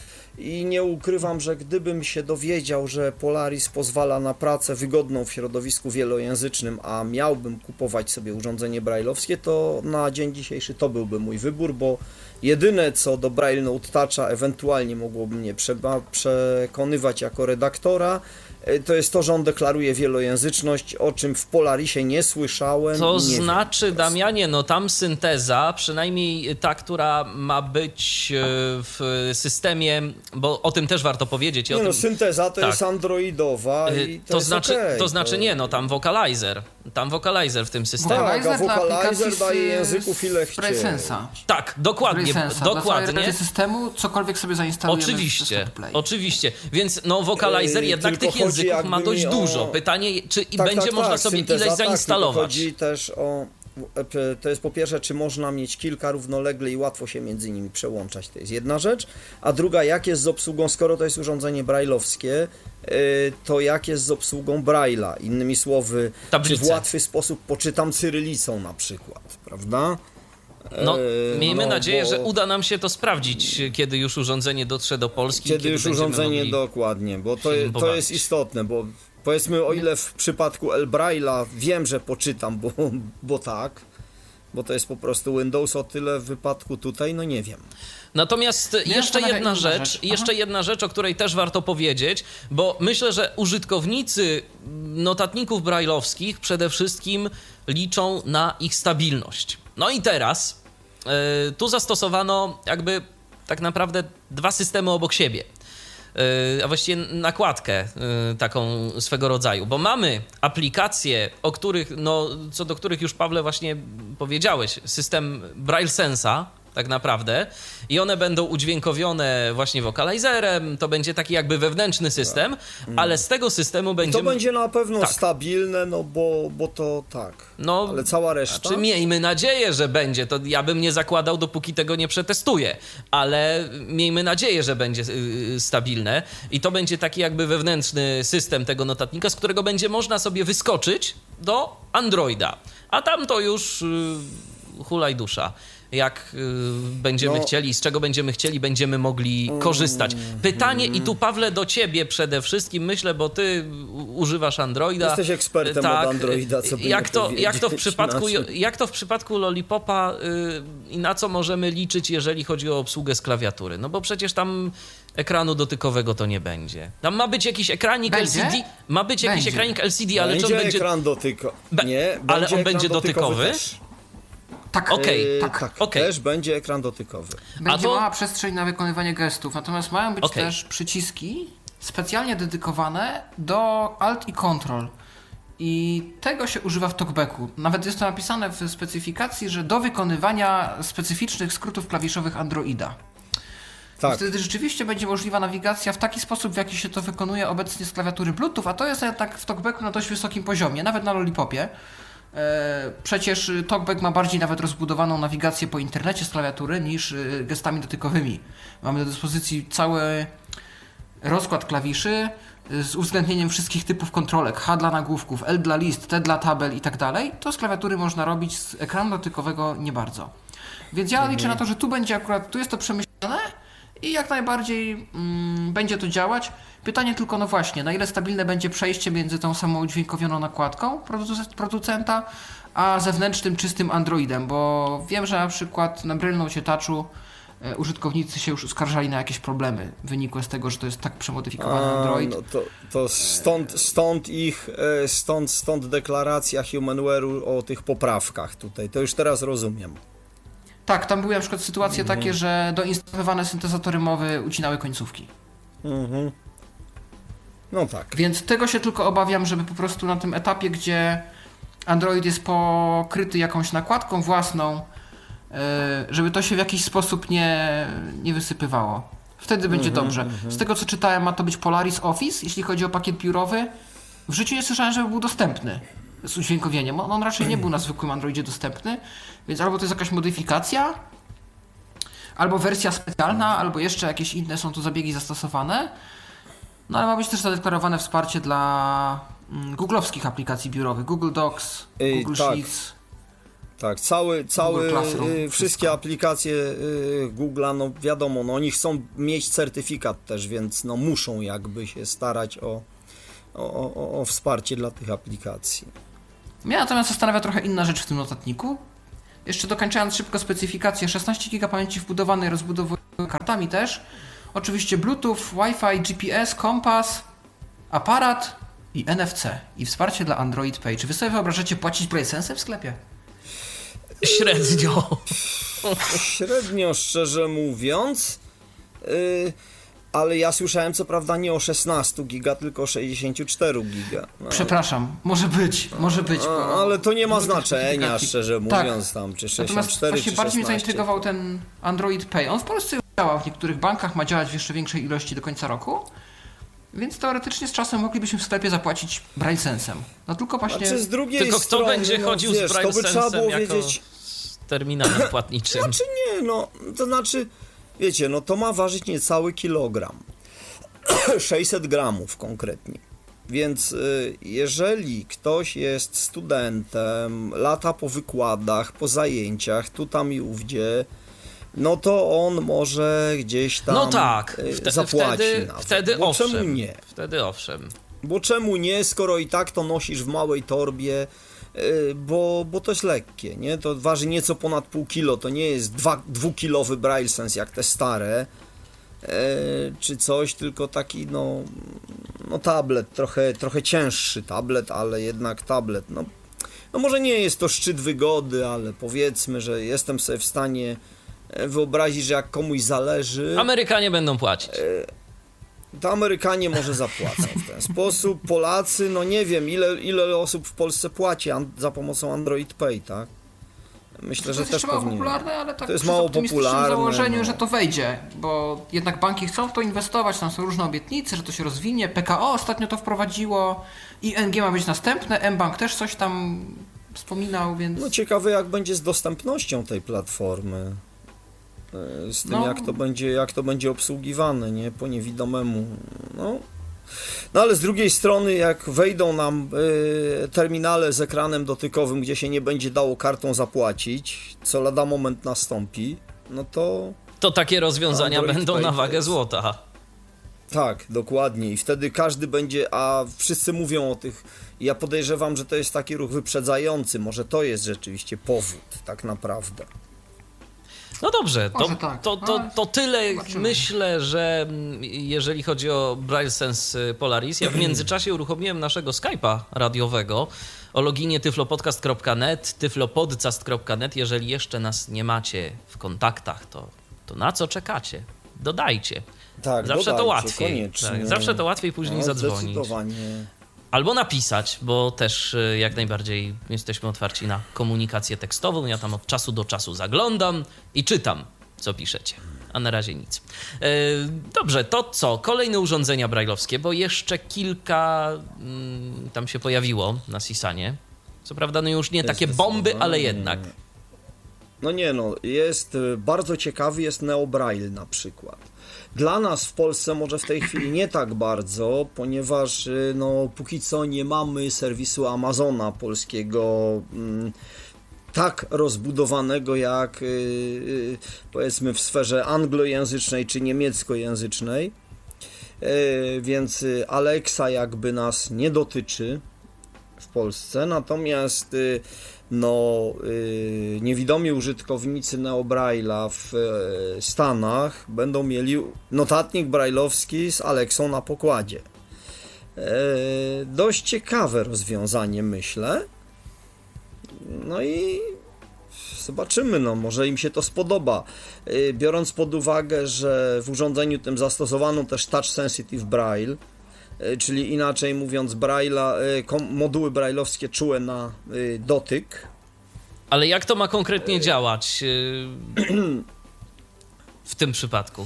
G: I nie ukrywam, że gdybym się dowiedział, że Polaris pozwala na pracę wygodną w środowisku wielojęzycznym, a miałbym kupować sobie urządzenie brailleowskie, to na dzień dzisiejszy to byłby mój wybór, bo jedyne co do Braille Note Toucha ewentualnie mogłoby mnie przeba- przekonywać jako redaktora, y, to jest to, że on deklaruje wielojęzyczność, o czym w Polarisie nie słyszałem.
B: To
G: i nie
B: znaczy,
G: wiem po prostu.
B: Damianie, no tam synteza, przynajmniej ta, która ma być e, w systemie, bo o tym też warto powiedzieć. i o
G: Nie no,
B: tym,
G: synteza to
B: tak.
G: jest androidowa
B: e,
G: i to,
B: to
G: jest
B: znaczy,
G: okej,
B: to znaczy nie, no tam vocalizer. Tam vocalizer w tym systemie.
G: Tak, a
F: Vocalizer dla
G: vocalizer
F: aplikacji
G: daje
F: z-
G: języków ile
F: z
G: chcieć.
F: BrailleSense'a.
B: Tak, dokładnie,
F: BrailleSense'a. Dla całej
B: dokładnie.
F: reszty systemu cokolwiek sobie zainstalujemy
B: Oczywiście,
F: w Play.
B: oczywiście. Więc no vocalizer
G: Yy,
B: jednak
G: tylko
B: tych
G: chodzi
B: języków
G: jakby
B: ma dość
G: mi o-
B: dużo. Pytanie, czy i
G: Tak,
B: będzie
G: tak,
B: można
G: tak,
B: sobie
G: synteza,
B: ileś
G: tak, tylko
B: zainstalować.
G: chodzi też o... To jest po pierwsze, czy można mieć kilka równolegle i łatwo się między nimi przełączać, to jest jedna rzecz, a druga, jak jest z obsługą, skoro to jest urządzenie brailleowskie, yy, to jak jest z obsługą Braille'a, innymi słowy,
B: Tablice.
G: czy w łatwy sposób poczytam cyrylicą na przykład, prawda?
B: No,
G: Yy,
B: miejmy
G: no,
B: nadzieję,
G: bo-
B: że uda nam się to sprawdzić, kiedy już urządzenie dotrze do Polski.
G: Kiedy już
B: będziemy
G: urządzenie
B: mogli...
G: dokładnie, bo to,
B: się nim
G: to
B: pobawić.
G: jest istotne, bo powiedzmy o ile w przypadku El Braille'a wiem, że poczytam, bo, bo tak, bo to jest po prostu Windows, o tyle w wypadku tutaj, no nie wiem.
B: Natomiast jeszcze
F: zastanawia
B: jedna
F: inna
B: rzecz,
F: rzecz. Aha.
B: jeszcze jedna rzecz, o której też warto powiedzieć, bo myślę, że użytkownicy notatników brailleowskich przede wszystkim liczą na ich stabilność. No i teraz yy, tu zastosowano jakby tak naprawdę dwa systemy obok siebie. Yy, a właściwie nakładkę yy, taką swego rodzaju, bo mamy aplikacje, o których, no, co do których już, Pawle, właśnie powiedziałeś, system BrailleSense'a tak naprawdę i one będą udźwiękowione właśnie vocalizerem, to będzie taki jakby wewnętrzny system, ale z tego systemu
G: I to
B: będziemy...
G: będzie na pewno
B: Tak.
G: stabilne, no bo, bo to tak,
B: No,
G: ale cała reszta...
B: Czy miejmy nadzieję, że będzie, to ja bym nie zakładał, dopóki tego nie przetestuję, ale miejmy nadzieję, że będzie yy, stabilne i to będzie taki jakby wewnętrzny system tego notatnika, z którego będzie można sobie wyskoczyć do Androida, a tam to już yy, hulaj dusza. Jak y, będziemy
G: No.
B: chcieli, z czego będziemy chcieli, będziemy mogli korzystać. Pytanie i tu, Pawle, do ciebie przede wszystkim, myślę, bo ty u- używasz Androida.
G: Jesteś ekspertem od Androida, co by
B: jak
G: nie
B: to, jak to w
G: powiedzieć,
B: przypadku,
G: znaczy.
B: jak to w przypadku Lollipopa y, i na co możemy liczyć, jeżeli chodzi o obsługę z klawiatury? No bo przecież tam ekranu dotykowego to nie będzie. Tam ma być jakiś ekranik
F: Będzie?
B: L C D, ma być jakiś
F: Będzie.
B: ekranik L C D, ale czy on
G: Będzie
B: będzie...
G: ekran dotykowy.
B: Be-
G: Nie,
B: ale
G: będzie
B: on
G: ekran
B: będzie dotykowy?
G: też.
F: Tak,
B: Okej,
G: Yy,
F: tak.
G: tak,
B: okej.
G: też będzie ekran dotykowy.
F: Będzie
B: to-
F: mała przestrzeń na wykonywanie gestów, natomiast mają być
B: Okej.
F: też przyciski specjalnie dedykowane do Alt i Control. I tego się używa w talkbacku. Nawet jest to napisane w specyfikacji, że do wykonywania specyficznych skrótów klawiszowych Androida.
G: Tak.
F: Wtedy rzeczywiście będzie możliwa nawigacja w taki sposób, w jaki się to wykonuje obecnie z klawiatury Bluetooth, a to jest jednak w talkbacku na dość wysokim poziomie, nawet na Lollipopie. E, Przecież talkback ma bardziej nawet rozbudowaną nawigację po internecie z klawiatury niż e, gestami dotykowymi. Mamy do dyspozycji cały rozkład klawiszy e, z uwzględnieniem wszystkich typów kontrolek. H dla nagłówków, L dla list, T dla tabel i tak dalej. To z klawiatury można robić, z ekranu dotykowego nie bardzo. Więc ja liczę na to, że tu będzie akurat, tu jest to przemyślane i jak najbardziej mm, będzie to działać. Pytanie tylko, no właśnie, na ile stabilne będzie przejście między tą samą udźwiękowioną nakładką produc- producenta, a zewnętrznym, czystym Androidem, bo wiem, że na przykład na Braille Note Touchu e, użytkownicy się już uskarżali na jakieś problemy wynikłe z tego, że to jest tak przemodyfikowany
G: A,
F: Android.
G: no to, to stąd, stąd ich, e, stąd, stąd deklaracja Humanware'u o tych poprawkach tutaj. To już teraz rozumiem.
F: Tak, tam były na przykład sytuacje
G: Mhm.
F: takie, że doinstalowane syntezatory mowy ucinały końcówki.
G: Mhm. No tak.
F: Więc tego się tylko obawiam, żeby po prostu na tym etapie, gdzie Android jest pokryty jakąś nakładką własną, yy, żeby to się w jakiś sposób nie, nie wysypywało. Wtedy będzie dobrze. Z tego co czytałem, ma to być Polaris Office, jeśli chodzi o pakiet biurowy. W życiu nie słyszałem, żeby był dostępny z udźwiękowieniem. On, on raczej nie był na zwykłym Androidzie dostępny, więc albo to jest jakaś modyfikacja, albo wersja specjalna, albo jeszcze jakieś inne są tu zabiegi zastosowane. No ale ma być też zadeklarowane wsparcie dla mm, googlowskich aplikacji biurowych, Google Docs,
G: Ej,
F: Google
G: tak.
F: Sheets.
G: Tak, cały, cały,
F: Classroom,
G: y,
F: wszystko.
G: wszystkie aplikacje y, Google'a, no wiadomo, no oni chcą mieć certyfikat też, więc no muszą jakby się starać o, o, o, o wsparcie dla tych aplikacji.
F: Mnie natomiast zastanawia trochę inna rzecz w tym notatniku. Jeszcze dokończając szybko specyfikację, szesnaście giga pamięci wbudowanej, rozbudowuję kartami też. Oczywiście Bluetooth, Wi-Fi, G P S, kompas, aparat i N F C. I wsparcie dla Android Pay. Czy wy sobie wyobrażacie płacić BrailleSense w sklepie?
B: Średnio.
G: Średnio, szczerze mówiąc, y, ale ja słyszałem co prawda nie o szesnaście giga, tylko o sześćdziesiąt cztery giga. No.
F: Przepraszam, może być, może być.
G: A,
F: bo-
G: ale to nie ma
F: może być
G: znaczenia,
F: specyfikacji.
G: szczerze
F: Tak.
G: mówiąc, tam czy sześćdziesiąt
F: Natomiast
G: cztery
F: właśnie
G: czy
F: bardziej mnie
G: szesnaście.
F: zaintrygował ten Android Pay. On w Polsce już działa, w niektórych bankach ma działać w jeszcze większej ilości do końca roku. Więc teoretycznie z czasem moglibyśmy w sklepie zapłacić BrailleSensem. No tylko właśnie...
G: Znaczy z drugiej
B: Tylko kto
G: strony,
B: będzie
G: no,
B: chodził
G: wiesz,
B: z
G: to by trzeba
B: BrailleSensem
G: było
B: jako
G: wiedzieć.
B: z terminalem płatniczym?
G: Znaczy nie, no, to znaczy, wiecie, no to ma ważyć niecały kilogram. sześćset gramów konkretnie. Więc y, jeżeli ktoś jest studentem, lata po wykładach, po zajęciach, tu tam i ówdzie, no to on może gdzieś tam
B: No tak,
G: y,
B: wte,
G: zapłaci
B: wtedy,
G: nawet.
B: wtedy
G: Bo
B: owszem.
G: czemu nie?
B: Wtedy owszem.
G: Bo czemu nie, skoro i tak to nosisz w małej torbie, yy, bo, bo to jest lekkie, nie? To waży nieco ponad pół kilo, to nie jest dwa, dwukilowy BrailleSense jak te stare, yy, czy coś, tylko taki no, no tablet, trochę, trochę cięższy tablet, ale jednak tablet, no, no może nie jest to szczyt wygody, ale powiedzmy, że jestem sobie w stanie wyobrazić, że jak komuś zależy...
B: Amerykanie będą płacić.
G: To Amerykanie może zapłacą w ten sposób. Polacy, no nie wiem, ile, ile osób w Polsce płaci an- za pomocą Android Pay, tak? Myślę,
F: To
G: że
F: jest
G: też
F: jeszcze mało
G: powinien.
F: popularne, ale tak
G: To jest
F: przy
G: mało
F: optymistycznym
G: popularne,
F: założeniu,
G: no.
F: że to wejdzie, bo jednak banki chcą w to inwestować, tam są różne obietnice, że to się rozwinie, P K O ostatnio to wprowadziło, I N G ma być następne, mBank też coś tam wspominał, więc...
G: No ciekawe jak będzie z dostępnością tej platformy. E, Z tym
F: No.
G: jak to będzie, jak to będzie obsługiwane, nie? Po niewidomemu. No. No ale z drugiej strony, jak wejdą nam y, terminale z ekranem dotykowym, gdzie się nie będzie dało kartą zapłacić, co lada moment nastąpi, no to
B: To takie rozwiązania
G: Android
B: będą
G: Pay
B: na
G: to
B: wagę
G: jest-
B: złota.
G: tak, dokładnie. I wtedy każdy będzie, a wszyscy mówią o tych, ja podejrzewam, że to jest taki ruch wyprzedzający, może to jest rzeczywiście powód, tak naprawdę.
B: No dobrze, to,
F: Może tak,
B: to, to,
F: ale
B: to tyle.
F: zobaczymy.
B: Myślę, że mm, jeżeli chodzi o BrailleSense Polaris, ja w międzyczasie uruchomiłem naszego Skype'a radiowego o loginie tyflopodcast kropka net, tyflopodcast kropka net. Jeżeli jeszcze nas nie macie w kontaktach, to, to na co czekacie? Dodajcie.
G: Tak,
B: Zawsze to
G: dodajcie,
B: łatwiej.
G: koniecznie.
B: Tak, zawsze to łatwiej później
G: No,
B: zadzwonić.
G: Zdecydowanie.
B: Albo napisać, bo też y, jak najbardziej jesteśmy otwarci na komunikację tekstową. Ja tam od czasu do czasu zaglądam i czytam, co piszecie. A na razie nic. E, dobrze, to co? Kolejne urządzenia brajlowskie, bo jeszcze kilka mm, tam się pojawiło na Sisanie. Co prawda, no już nie takie bomby, ale jednak.
G: No nie no, jest y, bardzo ciekawy, jest Neo Braille na przykład. Dla nas w Polsce może w tej chwili nie tak bardzo, ponieważ y, no póki co nie mamy serwisu Amazona polskiego mm, tak rozbudowanego jak y, y, powiedzmy w sferze anglojęzycznej czy niemieckojęzycznej, y, więc y, Alexa jakby nas nie dotyczy w Polsce, natomiast y, no, y, niewidomi użytkownicy Neo Braille'a w y, Stanach będą mieli notatnik brajlowski z Alexą na pokładzie. Y, dość ciekawe rozwiązanie, myślę. No i zobaczymy, no, może im się to spodoba. Y, biorąc pod uwagę, że w urządzeniu tym zastosowano też Touch Sensitive Braille, czyli inaczej mówiąc Braille'a, moduły brajlowskie czułe na dotyk.
B: Ale jak to ma konkretnie działać y, w tym przypadku?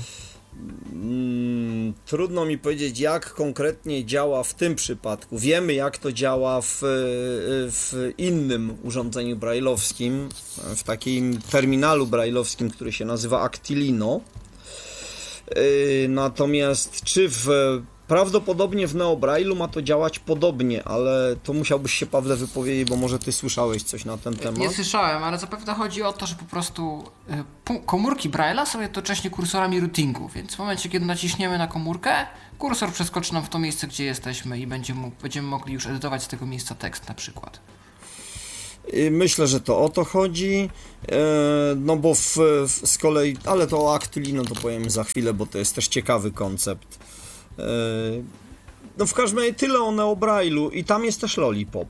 G: Mm, trudno mi powiedzieć, jak konkretnie działa w tym przypadku. Wiemy, jak to działa w, w innym urządzeniu brajlowskim, w takim terminalu brajlowskim, który się nazywa Actilino. Natomiast czy w Prawdopodobnie w NeoBraille'u ma to działać podobnie, ale to musiałbyś się, Pawle, wypowiedzieć, bo może ty słyszałeś coś na ten temat.
F: Nie słyszałem, ale zapewne chodzi o to, że po prostu y, pu- komórki Braille'a są jednocześnie kursorami routingu, więc w momencie, kiedy naciśniemy na komórkę, kursor przeskoczy nam w to miejsce, gdzie jesteśmy i będzie mógł, będziemy mogli już edytować z tego miejsca tekst na przykład.
G: Myślę, że to o to chodzi, no bo w, w, z kolei, ale to o Actulino to powiem za chwilę, bo to jest też ciekawy koncept. No w każdym razie tyle o NeoBraille'u i tam jest też Lollipop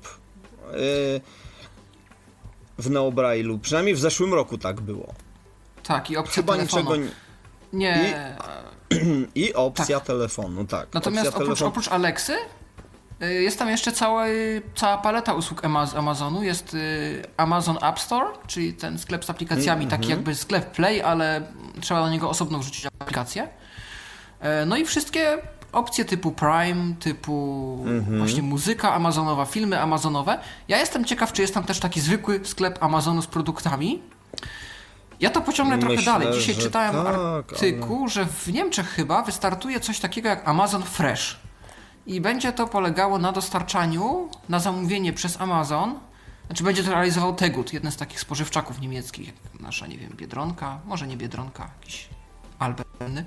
G: w NeoBraille'u, przynajmniej w zeszłym roku tak było.
F: Tak, i opcja
G: Chyba
F: telefonu.
G: niczego nie...
F: Nie.
G: I, I opcja
F: Tak.
G: telefonu, tak.
F: Natomiast
G: opcja
F: oprócz,
G: telefon...
F: oprócz Alexy y, jest tam jeszcze cała, y, cała paleta usług Ama- Amazonu. Jest y, Amazon App Store, czyli ten sklep z aplikacjami, taki jakby sklep Play, ale trzeba na niego osobno wrzucić aplikację. Y, no i wszystkie opcje typu Prime, typu właśnie muzyka amazonowa, filmy amazonowe. Ja jestem ciekaw, czy jest tam też taki zwykły sklep Amazonu z produktami. Ja to pociągnę trochę
G: Myślę,
F: dalej. Dzisiaj
G: że
F: czytałem
G: tak,
F: artykuł,
G: ale... że
F: w Niemczech chyba wystartuje coś takiego jak Amazon Fresh. I będzie to polegało na dostarczaniu na zamówienie przez Amazon. Znaczy będzie to realizował Tegut, jeden z takich spożywczaków niemieckich, jak nasza, nie wiem, Biedronka, może nie Biedronka, jakiś Alberny.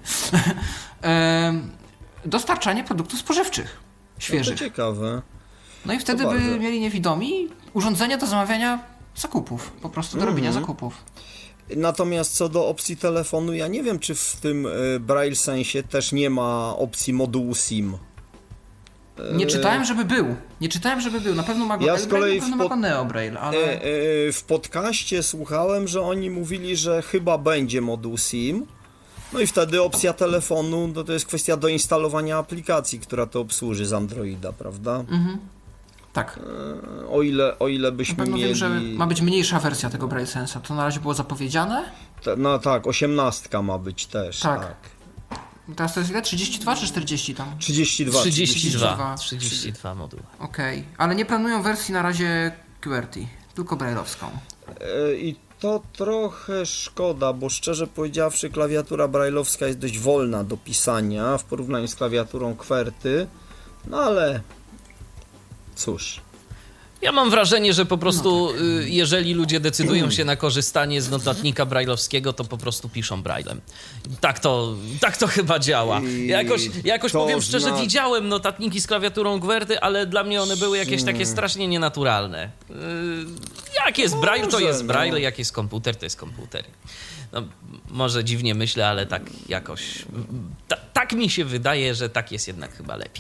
F: Dostarczanie produktów spożywczych, świeżych.
G: No to ciekawe.
F: No i wtedy
G: To
F: by
G: bardzo.
F: mieli niewidomi urządzenie do zamawiania zakupów, po prostu do robienia zakupów.
G: Natomiast co do opcji telefonu, ja nie wiem, czy w tym y, Braille Sensie też nie ma opcji modułu SIM.
F: Nie czytałem, żeby był. Nie czytałem, żeby był. Na pewno ma go
G: Ja
F: L
G: z
F: Braille,
G: kolei
F: na pewno
G: w
F: ma
G: pod-
F: go Neo Braille, ale...
G: E, e, w podcaście słuchałem, że oni mówili, że chyba będzie moduł SIM. No i wtedy opcja telefonu, no to jest kwestia doinstalowania aplikacji, która to obsłuży z Androida, prawda?
F: Mhm. Tak.
G: E, o ile, o ile
F: Na
G: byśmy
F: pewno
G: mieli...
F: wiem, że ma być mniejsza wersja tego Braille Sensa. To na razie było zapowiedziane.
G: Te, no tak, osiemnastka ma być też,
F: Tak.
G: tak.
F: Teraz to jest ile? trzydzieści dwa czy czterdzieści tam?
G: trzydzieści dwa.
B: trzydzieści dwa.
F: trzydzieści
B: trzydzieści dwa moduły.
F: Okej. Ale nie planują wersji na razie Q W E R T Y, tylko Braille'owską.
G: E, I to trochę szkoda, bo szczerze powiedziawszy klawiatura braille'owska jest dość wolna do pisania w porównaniu z klawiaturą QWERTY, no ale cóż.
B: Ja mam wrażenie, że po prostu y, jeżeli ludzie decydują się na korzystanie z notatnika brajlowskiego, to po prostu piszą braillem. Tak to, tak to chyba działa.
G: I
B: Jakoś, jakoś
G: to
B: powiem szczerze,
G: zna-
B: widziałem notatniki z klawiaturą QWERTY, ale dla mnie one były jakieś takie strasznie nienaturalne. Y, jak jest braille, to
G: Może,
B: jest braille,
G: no.
B: jak jest komputer, to jest komputer. No, może dziwnie myślę, ale tak jakoś... Ta, tak mi się wydaje, że tak jest jednak chyba lepiej.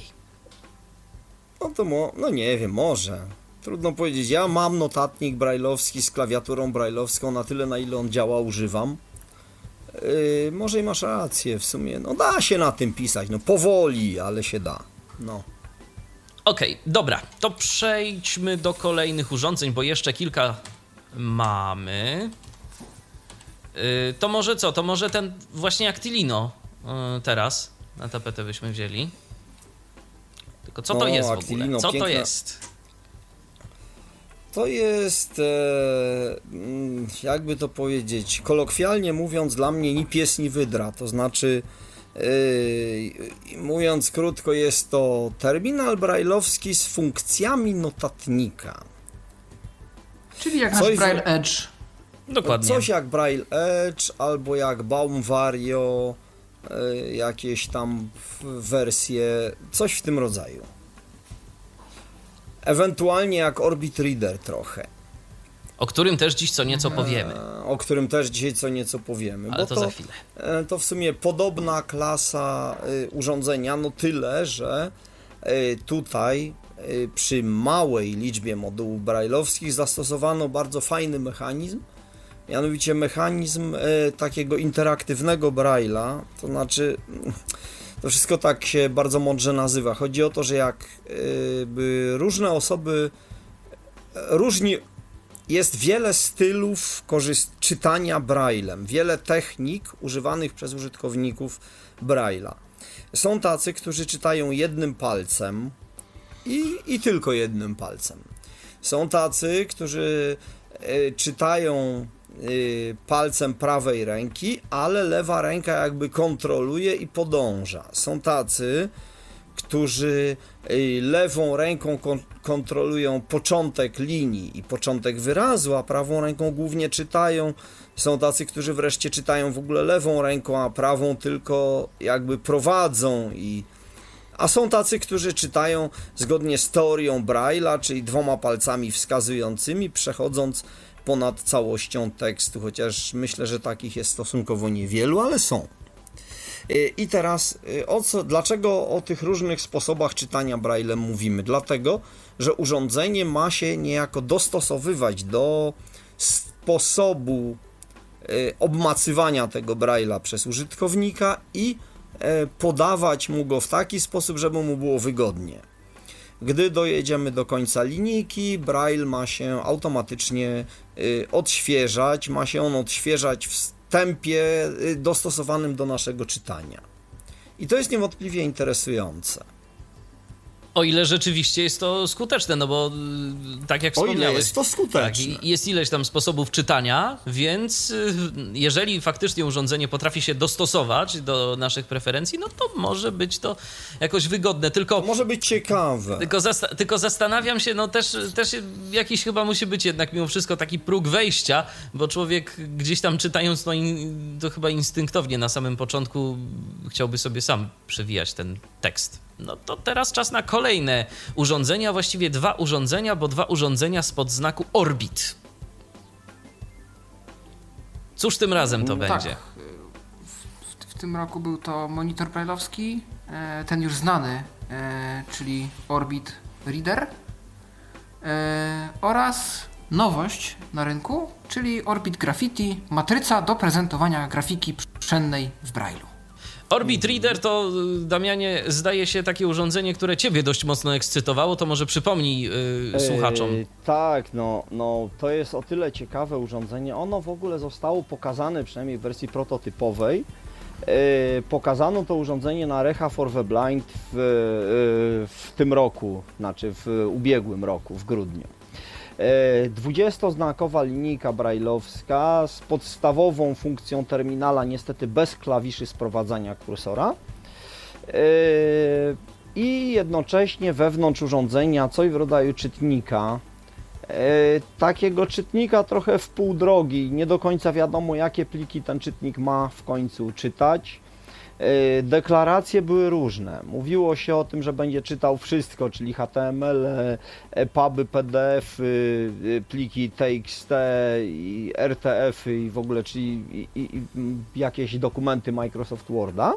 G: No to mo- no nie wiem, może. Trudno powiedzieć. Ja mam notatnik brailleowski z klawiaturą brailleowską, na tyle na ile on działa, używam. Yy, może i masz rację w sumie. No da się na tym pisać, no powoli, ale się da. No.
B: Okej, dobra, to przejdźmy do kolejnych urządzeń, bo jeszcze kilka mamy. Yy, to może co? To może ten właśnie Actilino yy, teraz na tapetę byśmy wzięli. Tylko co to
G: No,
B: jest w ogóle?
G: Actilino,
B: Co to
G: piękna-
B: jest?
G: To jest, e, mm, jakby to powiedzieć, kolokwialnie mówiąc, dla mnie ni pies, ni wydra. To znaczy, e, mówiąc krótko, jest to terminal brailleowski z funkcjami notatnika.
F: Czyli jak
G: Coś
F: nasz
G: z-
F: Braille Edge.
B: Dokładnie.
G: Coś jak Braille Edge, albo jak Baum Vario, e, jakieś tam w- wersje, coś w tym rodzaju. Ewentualnie jak Orbit Reader trochę.
B: O którym też dziś co nieco powiemy.
G: E, o którym też dzisiaj co nieco powiemy.
B: Ale
G: bo
B: to za chwilę.
G: e, To w sumie podobna klasa e, urządzenia, no tyle, że e, tutaj e, przy małej liczbie modułów brailleowskich zastosowano bardzo fajny mechanizm, mianowicie mechanizm e, takiego interaktywnego braille'a, to znaczy to wszystko tak się bardzo mądrze nazywa. Chodzi o to, że jak e, by różne osoby różni jest wiele stylów korzyst- czytania braillem, wiele technik używanych przez użytkowników braille'a. Są tacy, którzy czytają jednym palcem i, i tylko jednym palcem. Są tacy, którzy y, czytają y, palcem prawej ręki, ale lewa ręka jakby kontroluje i podąża. Są tacy, którzy y, lewą ręką kon- kontrolują początek linii i początek wyrazu, a prawą ręką głównie czytają. Są tacy, którzy wreszcie czytają w ogóle lewą ręką, a prawą tylko jakby prowadzą i a są tacy, którzy czytają zgodnie z teorią Braille'a, czyli dwoma palcami wskazującymi, przechodząc ponad całością tekstu, chociaż myślę, że takich jest stosunkowo niewielu, ale są. I teraz o co, dlaczego o tych różnych sposobach czytania Braille'em mówimy? Dlatego, że urządzenie ma się niejako dostosowywać do sposobu obmacywania tego Braille'a przez użytkownika i podawać mu go w taki sposób, żeby mu było wygodnie. Gdy dojedziemy do końca linijki, Braille ma się automatycznie odświeżać, ma się on odświeżać w tempie dostosowanym do naszego czytania. I to jest niewątpliwie interesujące.
B: O ile rzeczywiście jest to skuteczne, no bo tak jak wspomniałeś...
G: O ile jest to skuteczne.
B: Tak, jest ileś tam sposobów czytania, więc jeżeli faktycznie urządzenie potrafi się dostosować do naszych preferencji, no to może być to jakoś wygodne, tylko...
G: To może być ciekawe.
B: Tylko, zasta- tylko zastanawiam się, no też, też jakiś chyba musi być jednak mimo wszystko taki próg wejścia, bo człowiek gdzieś tam czytając, no in, to chyba instynktownie na samym początku chciałby sobie sam przewijać ten tekst. No to teraz czas na kolejne urządzenia, właściwie dwa urządzenia, bo dwa urządzenia spod znaku Orbit. Cóż tym razem to
F: Tak.
B: będzie?
F: W, w tym roku był to monitor braille'owski, e, ten już znany, e, czyli Orbit Reader e, oraz nowość na rynku, czyli Orbit Graffiti, matryca do prezentowania grafiki przestrzennej w Braille'u.
B: Orbit Reader to, Damianie, zdaje się takie urządzenie, które ciebie dość mocno ekscytowało, to może przypomnij yy, słuchaczom.
G: Eee, tak, no, no to jest o tyle ciekawe urządzenie. Ono w ogóle zostało pokazane, przynajmniej w wersji prototypowej. Eee, pokazano to urządzenie na Recha for the Blind w, yy, w tym roku, znaczy w ubiegłym roku, w grudniu. dwudziestoznakowa linijka braille'owska z podstawową funkcją terminala, niestety bez klawiszy sprowadzania kursora i jednocześnie wewnątrz urządzenia coś w rodzaju czytnika, takiego czytnika trochę w pół drogi, nie do końca wiadomo, jakie pliki ten czytnik ma w końcu czytać. Deklaracje były różne. Mówiło się o tym, że będzie czytał wszystko, czyli H T M L, puby, P D F, pliki T X T, i R T F i w ogóle, czyli i, i, i jakieś dokumenty Microsoft Worda.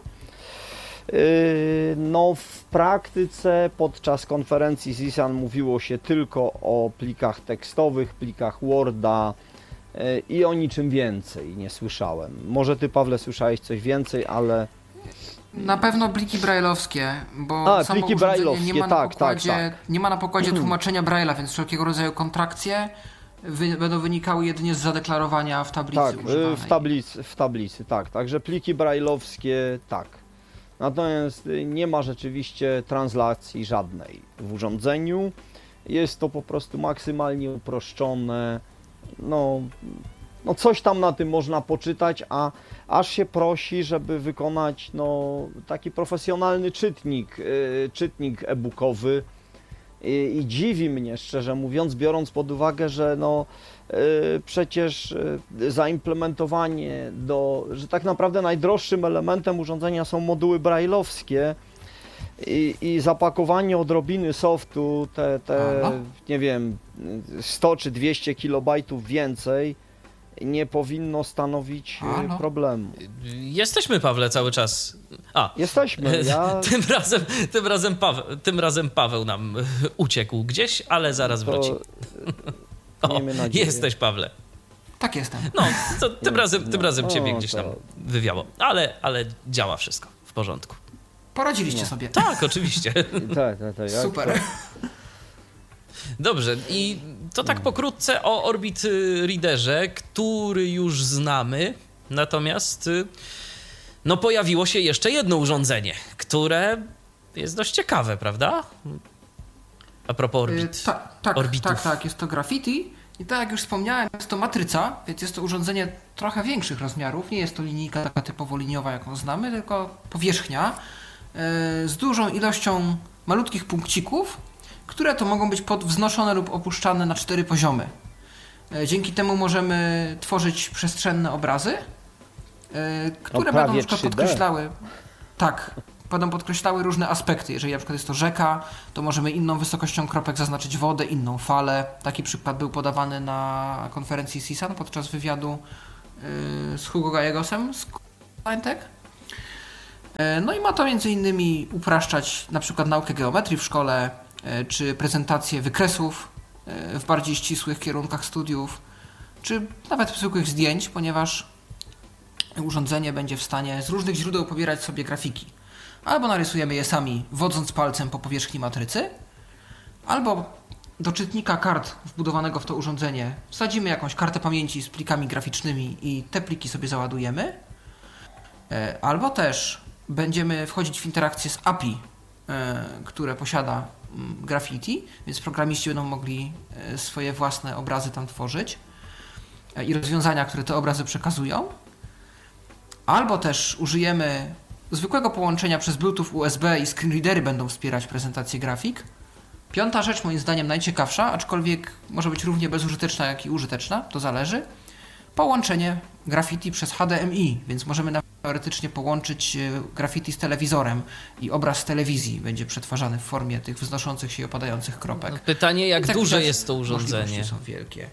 G: No w praktyce podczas konferencji Z I S A N mówiło się tylko o plikach tekstowych, plikach Worda, i o niczym więcej nie słyszałem. Może ty, Pawle, słyszałeś coś więcej, ale...
F: Na pewno pliki braille'owskie, bo
G: A,
F: samo
G: pliki
F: urządzenie
G: braille'owskie,
F: nie ma na
G: tak,
F: pokładzie,
G: tak, tak.
F: nie ma na pokładzie tłumaczenia Braille'a, więc wszelkiego rodzaju kontrakcje wy, będą wynikały jedynie z zadeklarowania w tablicy
G: Tak,
F: używanej.
G: w tablicy, w tablicy, tak. Także pliki braille'owskie, tak. Natomiast nie ma rzeczywiście translacji żadnej w urządzeniu. Jest to po prostu maksymalnie uproszczone. No, no coś tam na tym można poczytać, a aż się prosi, żeby wykonać no, taki profesjonalny czytnik, yy, czytnik e-bookowy. I, I dziwi mnie, szczerze mówiąc, biorąc pod uwagę, że no, yy, przecież yy, zaimplementowanie do, że tak naprawdę najdroższym elementem urządzenia są moduły braille'owskie i, i zapakowanie odrobiny softu, te, te nie wiem, sto czy dwieście kilobajtów więcej nie powinno stanowić
F: Halo?
G: problemu.
B: Jesteśmy, Pawle, cały czas. A,
G: Jesteśmy, ja...
B: tym razem, tym razem, Paweł, tym razem Paweł nam uciekł gdzieś, ale zaraz
G: To
B: wróci. O,
G: miejmy nadzieję.
B: jesteś, Pawle.
F: Tak jestem.
B: No, to tym razem, tym
G: no,
B: razem
G: no,
B: ciebie gdzieś tam
G: to-
B: wywiało. Ale, ale działa wszystko w porządku.
F: Poradziliście sobie.
B: Tak, oczywiście.
G: Tak, tak, tak. jak
F: Super.
B: Dobrze, i to tak pokrótce o Orbit Readerze, który już znamy, natomiast y, no pojawiło się jeszcze jedno urządzenie, które jest dość ciekawe, prawda? A propos
F: Y,
B: Orbit.
F: ta, tak,
B: orbitów.
F: tak, tak, jest to graffiti i tak jak już wspomniałem, jest to matryca, więc jest to urządzenie trochę większych rozmiarów, nie jest to linijka taka typowo liniowa, jaką znamy, tylko powierzchnia z dużą ilością malutkich punkcików, które to mogą być podwznoszone lub opuszczane na cztery poziomy. Dzięki temu możemy tworzyć przestrzenne obrazy, które
G: No,
F: będą
G: prawie
F: na przykład
G: trzy D.
F: podkreślały, tak, będą podkreślały różne aspekty. Jeżeli na przykład jest to rzeka, to możemy inną wysokością kropek zaznaczyć wodę, inną falę. Taki przykład był podawany na konferencji C I S A N podczas wywiadu yy, z Hugo Gallegosem z Tech. Yy, no i ma to między innymi upraszczać na przykład naukę geometrii w szkole, yy, czy prezentację wykresów yy, w bardziej ścisłych kierunkach studiów, czy nawet zwykłych zdjęć, ponieważ urządzenie będzie w stanie z różnych źródeł pobierać sobie grafiki. Albo narysujemy je sami, wodząc palcem po powierzchni matrycy, albo do czytnika kart wbudowanego w to urządzenie wsadzimy jakąś kartę pamięci z plikami graficznymi i te pliki sobie załadujemy, albo też będziemy wchodzić w interakcję z A P I, które posiada Graffiti, więc programiści będą mogli swoje własne obrazy tam tworzyć i rozwiązania, które te obrazy przekazują. Albo też użyjemy zwykłego połączenia przez Bluetooth U S B i screenreadery będą wspierać prezentację grafik. Piąta rzecz, moim zdaniem najciekawsza, aczkolwiek może być równie bezużyteczna, jak i użyteczna, to zależy. Połączenie Graffiti przez H D M I, więc możemy nawet teoretycznie połączyć Graffiti z telewizorem i obraz z telewizji będzie przetwarzany w formie tych wznoszących się i opadających kropek.
B: Pytanie, jak
F: tak
B: duże
F: widać,
B: jest to urządzenie?
F: Możliwości są wielkie.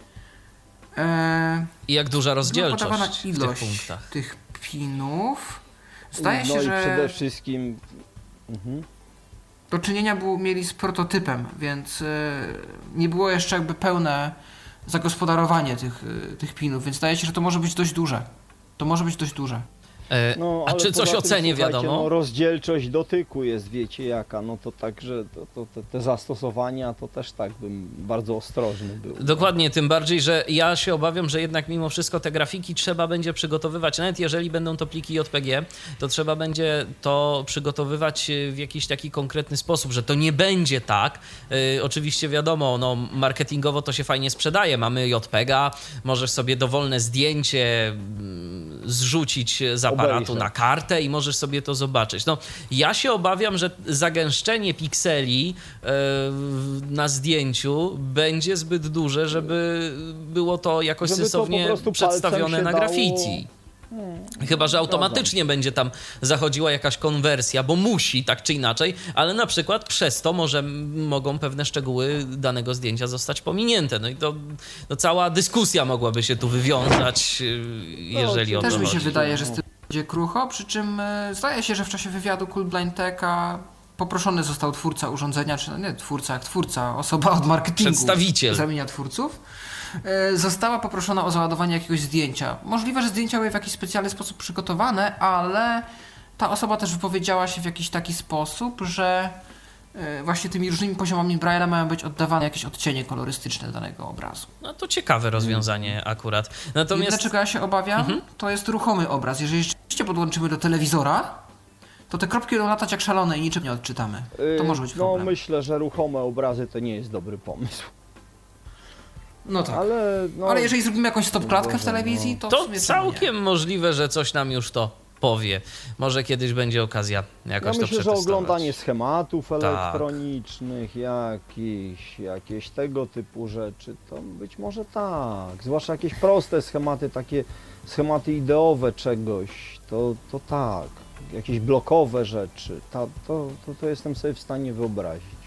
F: Eee,
B: I jak duża rozdzielczość
F: podawana
B: w
F: ilość
B: tych punktach?
F: tych pinów. Zdaje
G: no
F: się,
G: i
F: że
G: przede wszystkim... Mhm.
F: do czynienia było, mieli z prototypem, więc y, nie było jeszcze jakby pełne zagospodarowanie tych, y, tych pinów, więc zdaje się, że to może być dość duże. To może być dość duże.
B: E,
G: No,
B: a
G: ale
B: czy coś
G: poza
B: o
G: tym,
B: cenie
G: słuchajcie,
B: wiadomo?
G: No, rozdzielczość dotyku jest, wiecie jaka, no to także to, to, te, te zastosowania to też tak bym bardzo ostrożny był.
B: Dokładnie, tym bardziej, że ja się obawiam, że jednak mimo wszystko te grafiki trzeba będzie przygotowywać, nawet jeżeli będą to pliki J P G, to trzeba będzie to przygotowywać w jakiś taki konkretny sposób, że to nie będzie tak. Yy, oczywiście wiadomo, no marketingowo to się fajnie sprzedaje, mamy J P G a, możesz sobie dowolne zdjęcie mm, zrzucić z aparatu
G: Obejrzę.
B: na kartę i możesz sobie to zobaczyć. No, ja się obawiam, że zagęszczenie pikseli yy, na zdjęciu będzie zbyt duże, żeby było to jakoś
G: Żeby to
B: sensownie
G: po prostu
B: przedstawione
G: palcem się
B: na
G: dało-
B: graffiti. Chyba że automatycznie będzie tam zachodziła jakaś konwersja, bo musi, tak czy inaczej, ale na przykład przez to może, mogą pewne szczegóły danego zdjęcia zostać pominięte. No i to no cała dyskusja mogłaby się tu wywiązać, yy, jeżeli o to
F: Też mi się
B: chodzi.
F: wydaje, że z tym będzie krucho, przy czym y, zdaje się, że w czasie wywiadu Cool Blind Techa poproszony został twórca urządzenia, czy no nie twórca, jak twórca, osoba od marketingu
B: Przedstawiciel.
F: z ramienia twórców, y, została poproszona o załadowanie jakiegoś zdjęcia. Możliwe, że zdjęcia były w jakiś specjalny sposób przygotowane, ale ta osoba też wypowiedziała się w jakiś taki sposób, że y, właśnie tymi różnymi poziomami Braille'a mają być oddawane jakieś odcienie kolorystyczne danego obrazu.
B: No to ciekawe rozwiązanie akurat. Natomiast
F: Jedyne, czego ja się obawiam,
B: Mhm.
F: to jest ruchomy obraz. Jeżeli rzeczywiście podłączymy do telewizora, to te kropki będą latać jak szalone i niczym nie odczytamy. To może być
G: No
F: problem.
G: myślę, że ruchome obrazy to nie jest dobry pomysł.
F: No tak.
G: Ale, no,
F: Ale jeżeli zrobimy jakąś stopklatkę w
G: Boże,
F: telewizji, to, w
B: to
F: sumie czemu
B: całkiem możliwe, że coś nam już to powie. Może kiedyś będzie okazja
G: ja
B: jakoś to
G: myślę, że
B: przetestować.
G: oglądanie schematów
B: Tak.
G: elektronicznych, jakichś, jakieś tego typu rzeczy, to być może tak. Zwłaszcza jakieś proste schematy, takie schematy ideowe czegoś, to, to tak. Jakieś blokowe rzeczy, to, to, to, to jestem sobie w stanie wyobrazić.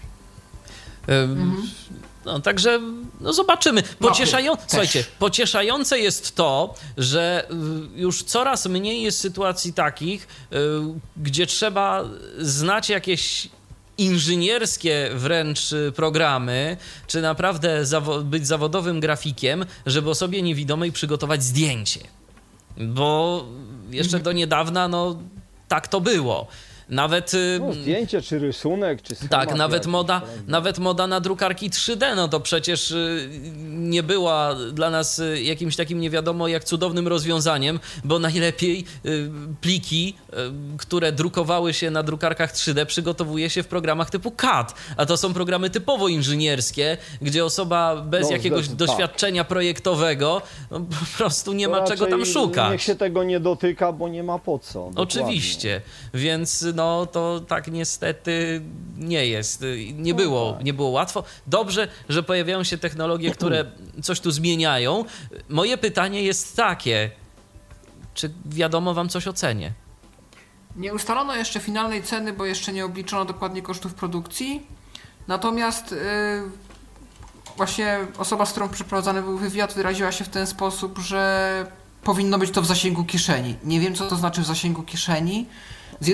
B: Ym, No, także no zobaczymy. Pocieszają...
F: też.
B: Słuchajcie, pocieszające jest to, że y, już coraz mniej jest sytuacji takich, y, gdzie trzeba znać jakieś inżynierskie wręcz y, programy, czy naprawdę zawo- być zawodowym grafikiem, żeby osobie niewidomej przygotować zdjęcie. Bo jeszcze do niedawna, no tak to było. Nawet... y,
G: No, zdjęcie, czy rysunek, czy schemat.
B: tak, nawet
G: jakiś,
B: moda,
G: prawda?
B: nawet moda na drukarki trzy D, no to przecież y, nie była dla nas y, jakimś takim nie wiadomo jak cudownym rozwiązaniem, bo najlepiej y, pliki, y, które drukowały się na drukarkach trzy D, przygotowuje się w programach typu C A D, a to są programy typowo inżynierskie, gdzie osoba bez
G: No,
B: jakiegoś
G: zdecydowanie.
B: doświadczenia projektowego no, po prostu nie
G: To
B: ma czego tam
G: raczej
B: szukać.
G: Niech się tego nie dotyka, bo nie ma po co. dokładnie.
B: Oczywiście, więc no to tak niestety nie jest. Nie było, nie było łatwo. Dobrze, że pojawiają się technologie, które coś tu zmieniają. Moje pytanie jest takie, czy wiadomo wam coś o cenie?
F: Nie ustalono jeszcze finalnej ceny, bo jeszcze nie obliczono dokładnie kosztów produkcji. Natomiast yy, właśnie osoba, z którą przeprowadzany był wywiad, wyraziła się w ten sposób, że powinno być to w zasięgu kieszeni. Nie wiem, co to znaczy w zasięgu kieszeni.